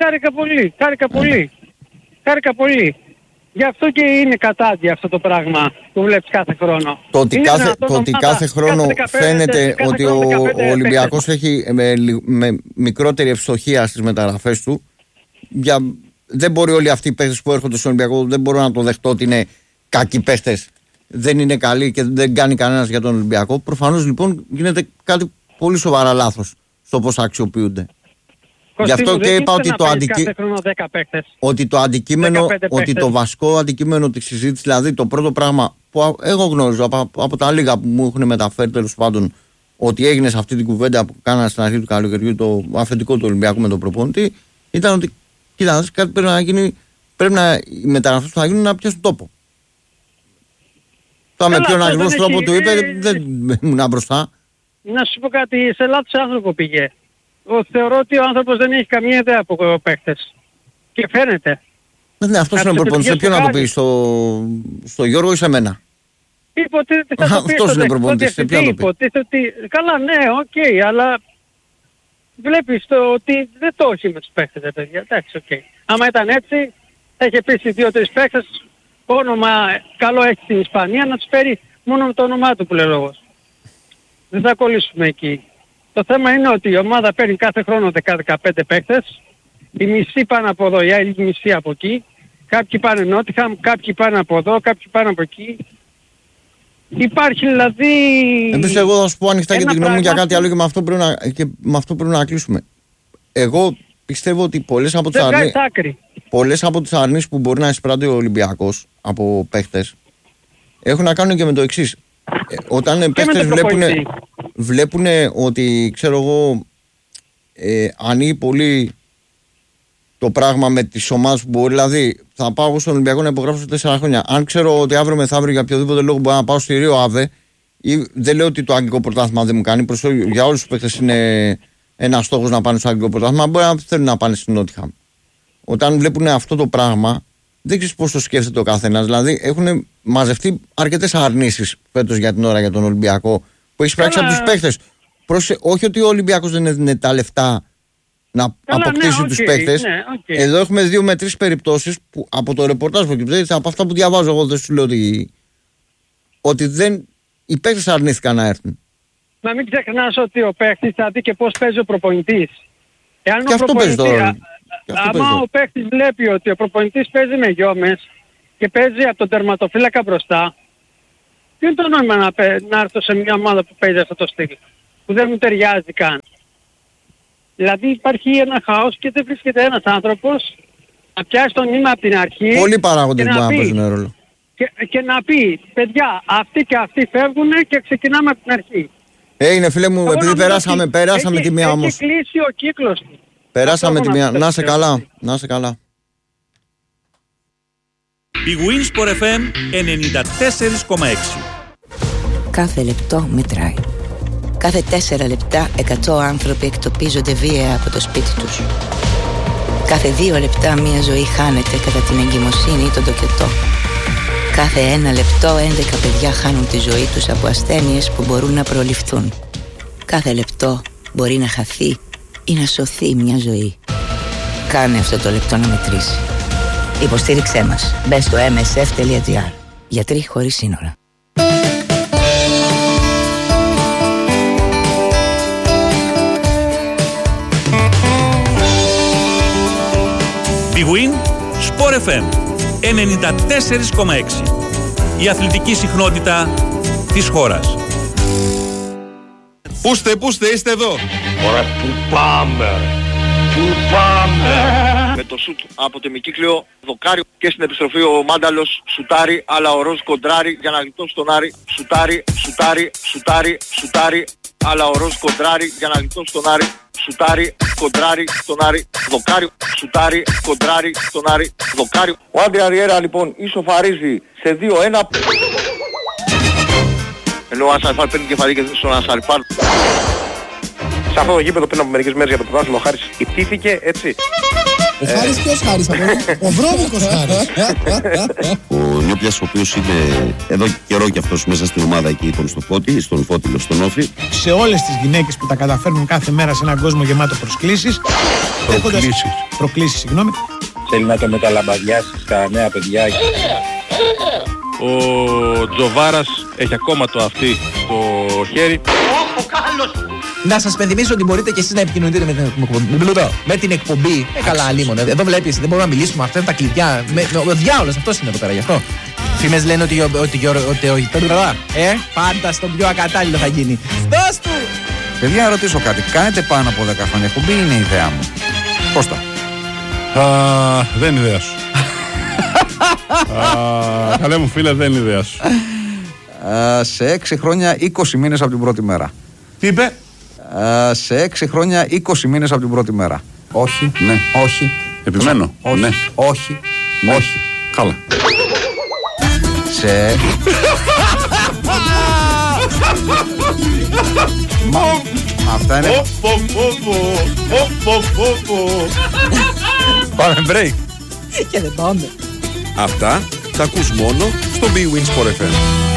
χάρηκα πολύ. Γι' αυτό και είναι κατάντια αυτό το πράγμα που βλέπεις κάθε χρόνο. Το ότι κάθε χρόνο φαίνεται ότι ο Ολυμπιακός έχει με μικρότερη ευστοχία στις μεταγραφές του. Δεν μπορεί όλοι αυτοί οι παίχτες που έρχονται στον Ολυμπιακό, δεν μπορώ να το δεχτώ ότι είναι κακοί παίχτες. Δεν είναι καλοί και δεν κάνει κανένας για τον Ολυμπιακό. Προφανώς λοιπόν γίνεται κάτι πολύ σοβαρά λάθος στο πώς αξιοποιούνται. Γι' αυτό και είπα ότι το αντικείμενο, ότι το βασικό αντικείμενο της συζήτησης, δηλαδή το πρώτο πράγμα που εγώ γνωρίζω από τα λίγα που μου έχουν μεταφέρει τέλος πάντων, ότι έγινε σε αυτή την κουβέντα που κάνανε στην αρχή του καλοκαιριού το αφεντικό του Ολυμπιακού με τον προπονητή, ήταν ότι κοίτα, κάτι πρέπει να γίνει, οι μεταγραφές που θα γίνουν να πιάσουν τόπο. Τώρα με ποιον ακριβώς τρόπο του είπε, δεν ήμουν μπροστά. Να σου πω κάτι, σε λάθος άνθρωπο πήγε. Θεωρώ ότι ο άνθρωπος δεν έχει καμία ιδέα από παίχτες. Και φαίνεται. Ναι, αυτός είναι ο προπονητής. Σε ποιον να το πει, στο Γιώργο ή σε μένα? Υποτίθεται θα το πει. Αυτός είναι ο προπονητής. Σε ποιον να το πει? Καλά, ναι, οκ, αλλά βλέπεις ότι δεν το έχει με τους παίχτες, παιδιά. Εντάξει, οκ. Άμα ήταν έτσι, θα είχε πει στις 2-3 παίχτες, όνομα καλό έχει στην Ισπανία, να τους φέρει μόνο με το όνομά του που λέει λόγος. Δεν θα κολλήσουμε εκεί. Το θέμα είναι ότι η ομάδα παίρνει κάθε χρόνο 10-15 παίκτες, οι μισοί πάνε από εδώ, οι άλλοι μισοί από εκεί, κάποιοι πάνε Νότιχαμ, κάποιοι πάνε από εδώ, κάποιοι πάνε από εκεί. Υπάρχει δηλαδή... Επίσης εγώ θα σου πω ανοιχτά και την γνώμη μου για κάτι άλλο και με αυτό πρέπει να κλείσουμε. Εγώ πιστεύω ότι πολλές από τις αρνήσεις που μπορεί να εισπράττει ο Ολυμπιακός από παίκτες έχουν να κάνουν και με το εξής. Όταν παίχτες βλέπουν ότι ξέρω εγώ ανοίγει πολύ το πράγμα με τις ομάδες που μπορεί, δηλαδή θα πάω στον Ολυμπιακό να υπογράψω 4 χρόνια, αν ξέρω ότι αύριο μεθαύριο για οποιοδήποτε λόγο μπορώ να πάω στη Ρίο Αβε, ή δεν λέω ότι το αγγλικό πρωτάθλημα δεν μου κάνει, για όλους τους παίχτες είναι ένας στόχος να πάνε στο αγγλικό πρωτάθλημα, μπορεί να θέλουν να πάνε στην Νότιχαμ. Όταν βλέπουν αυτό το πράγμα, δεν ξέρεις πώς το σκέφτεται ο καθένας. Δηλαδή έχουν μαζευτεί αρκετές αρνήσεις φέτος για την ώρα για τον Ολυμπιακό που έχει πράξει από τους παίχτες. Όχι ότι ο Ολυμπιακός δεν έδινε τα λεφτά να αποκτήσει τους παίχτες. Ναι, εδώ έχουμε 2 με 3 περιπτώσεις που από το ρεπορτάζ που κυβέρνησε, από αυτά που διαβάζω εγώ, δεν σου λέω ότι οι παίχτες αρνήθηκαν να έρθουν. Να μην ξεχνάς ότι ο παίχτης θα δει και πώς παίζει ο προπονητής. Και αυτό παίζει το ρόλο. άμα ο παίκτης βλέπει ότι ο προπονητής παίζει με γιόμες και παίζει από τον τερματοφύλακα μπροστά, τι είναι το νόημα να έρθω σε μια ομάδα που παίζει αυτό το στυλ, που δεν μου ταιριάζει καν. Δηλαδή υπάρχει ένα χάος και δεν βρίσκεται ένας άνθρωπος να πιάσει το νήμα από την αρχή. Πολλοί παράγοντες μπορεί να παίζουν ρόλο. Και να πει, παιδιά, αυτοί και αυτοί φεύγουν και ξεκινάμε από την αρχή. Είναι φίλε μου, επειδή περάσαμε τη μία όμως. Έχει κλείσει ο κύκλος του. Περάσαμε τη μία. Να σε καλά. Να σε καλά. Big Win Sport FM 94,6. Κάθε λεπτό μετράει. Κάθε 4 λεπτά 100 άνθρωποι εκτοπίζονται βία από το σπίτι τους. Κάθε 2 λεπτά μια ζωή χάνεται κατά την εγκυμοσύνη ή τον τοκετό. Κάθε 1 λεπτό 11 παιδιά χάνουν τη ζωή τους από ασθένειες που μπορούν να προληφθούν. Κάθε λεπτό μπορεί να χαθεί ή να σωθεί μια ζωή. Κάνε αυτό το λεπτό να μετρήσει. Υποστήριξέ μας. Μπες στο msf.gr. Γιατροί χωρίς σύνορα. Big Win Sport FM 94,6. Η αθλητική συχνότητα της χώρας. Πούστε, είστε εδώ. Ωραία, πού πάμε. Με το σουτ από το ημικύκλιο δοκάρι και στην επιστροφή ο Μάνταλος σουτάρει, αλλά ο Ροζ κοντράρει για να γλιτώσει τον Άρη. Σουτάρει, αλλά ο Ροζ κοντράρει για να γλιτώσει τον Άρη. Κοντράρει στον Άρη, δοκάρι, σουτάρει, κοντράρει στον Άρη, δοκάρι. Ο Άντι Αριέρα λοιπόν ισοφαρίζει σε 2-1. Ενώ ο Ασαριφάρ παίρνει κεφαλή και στον Ασαριφάρ. Σε αυτό το γήπεδο πριν από μερικές μέρες για το πρωτάθλημα ο Χάρης ιτήθηκε, έτσι. Ο Χάρης ποιος Χάρης, ο βρώμικος Χάρης. Ο Νιόπιας, ο οποίος είναι εδώ καιρό και αυτός μέσα στην ομάδα εκεί στον Φώτη, στον Όφη. Σε όλες τις γυναίκες που τα καταφέρνουν κάθε μέρα σε έναν κόσμο γεμάτο προσκλήσεις. Προκλήσεις, συγγνώμη. Θέλει να το μεταλαμπαδιάσει στα νέα παιδιά. Ο Τζοβάρας έχει ακόμα το αυτί στο χέρι. Να σας πενθυμίσω ότι μπορείτε και εσείς να επικοινωνείτε με την εκπομπή. Καλά, αλίμονο. Εδώ βλέπεις, δεν μπορούμε να μιλήσουμε. Αυτά είναι τα κλειδιά. Ο διάολος αυτός είναι εδώ πέρα γι' αυτό. Φήμες λένε ότι πάντα στον πιο ακατάλληλο θα γίνει. Δώσ' του! Παιδιά, να ρωτήσω κάτι. Κάνετε πάνω από 10 χρόνια εκπομπή ή είναι ιδέα μου? Κώστα. Δεν είναι ιδέα σου. Καλέ μου φίλε, δεν είναι ιδέα σου. Σε 6 χρόνια 20 μήνες από την πρώτη μέρα. Τι είπε? Σε 6 χρόνια 20 μήνες από την πρώτη μέρα. Όχι. Ναι. Όχι. Επιμένω. Όχι. Ναι. Όχι. Ναι. Όχι. Καλά. Σε... Αυτά είναι... Πάμε break. Και δεν πάμε. Αυτά θα ακούς μόνο στο Big Win Sport FM.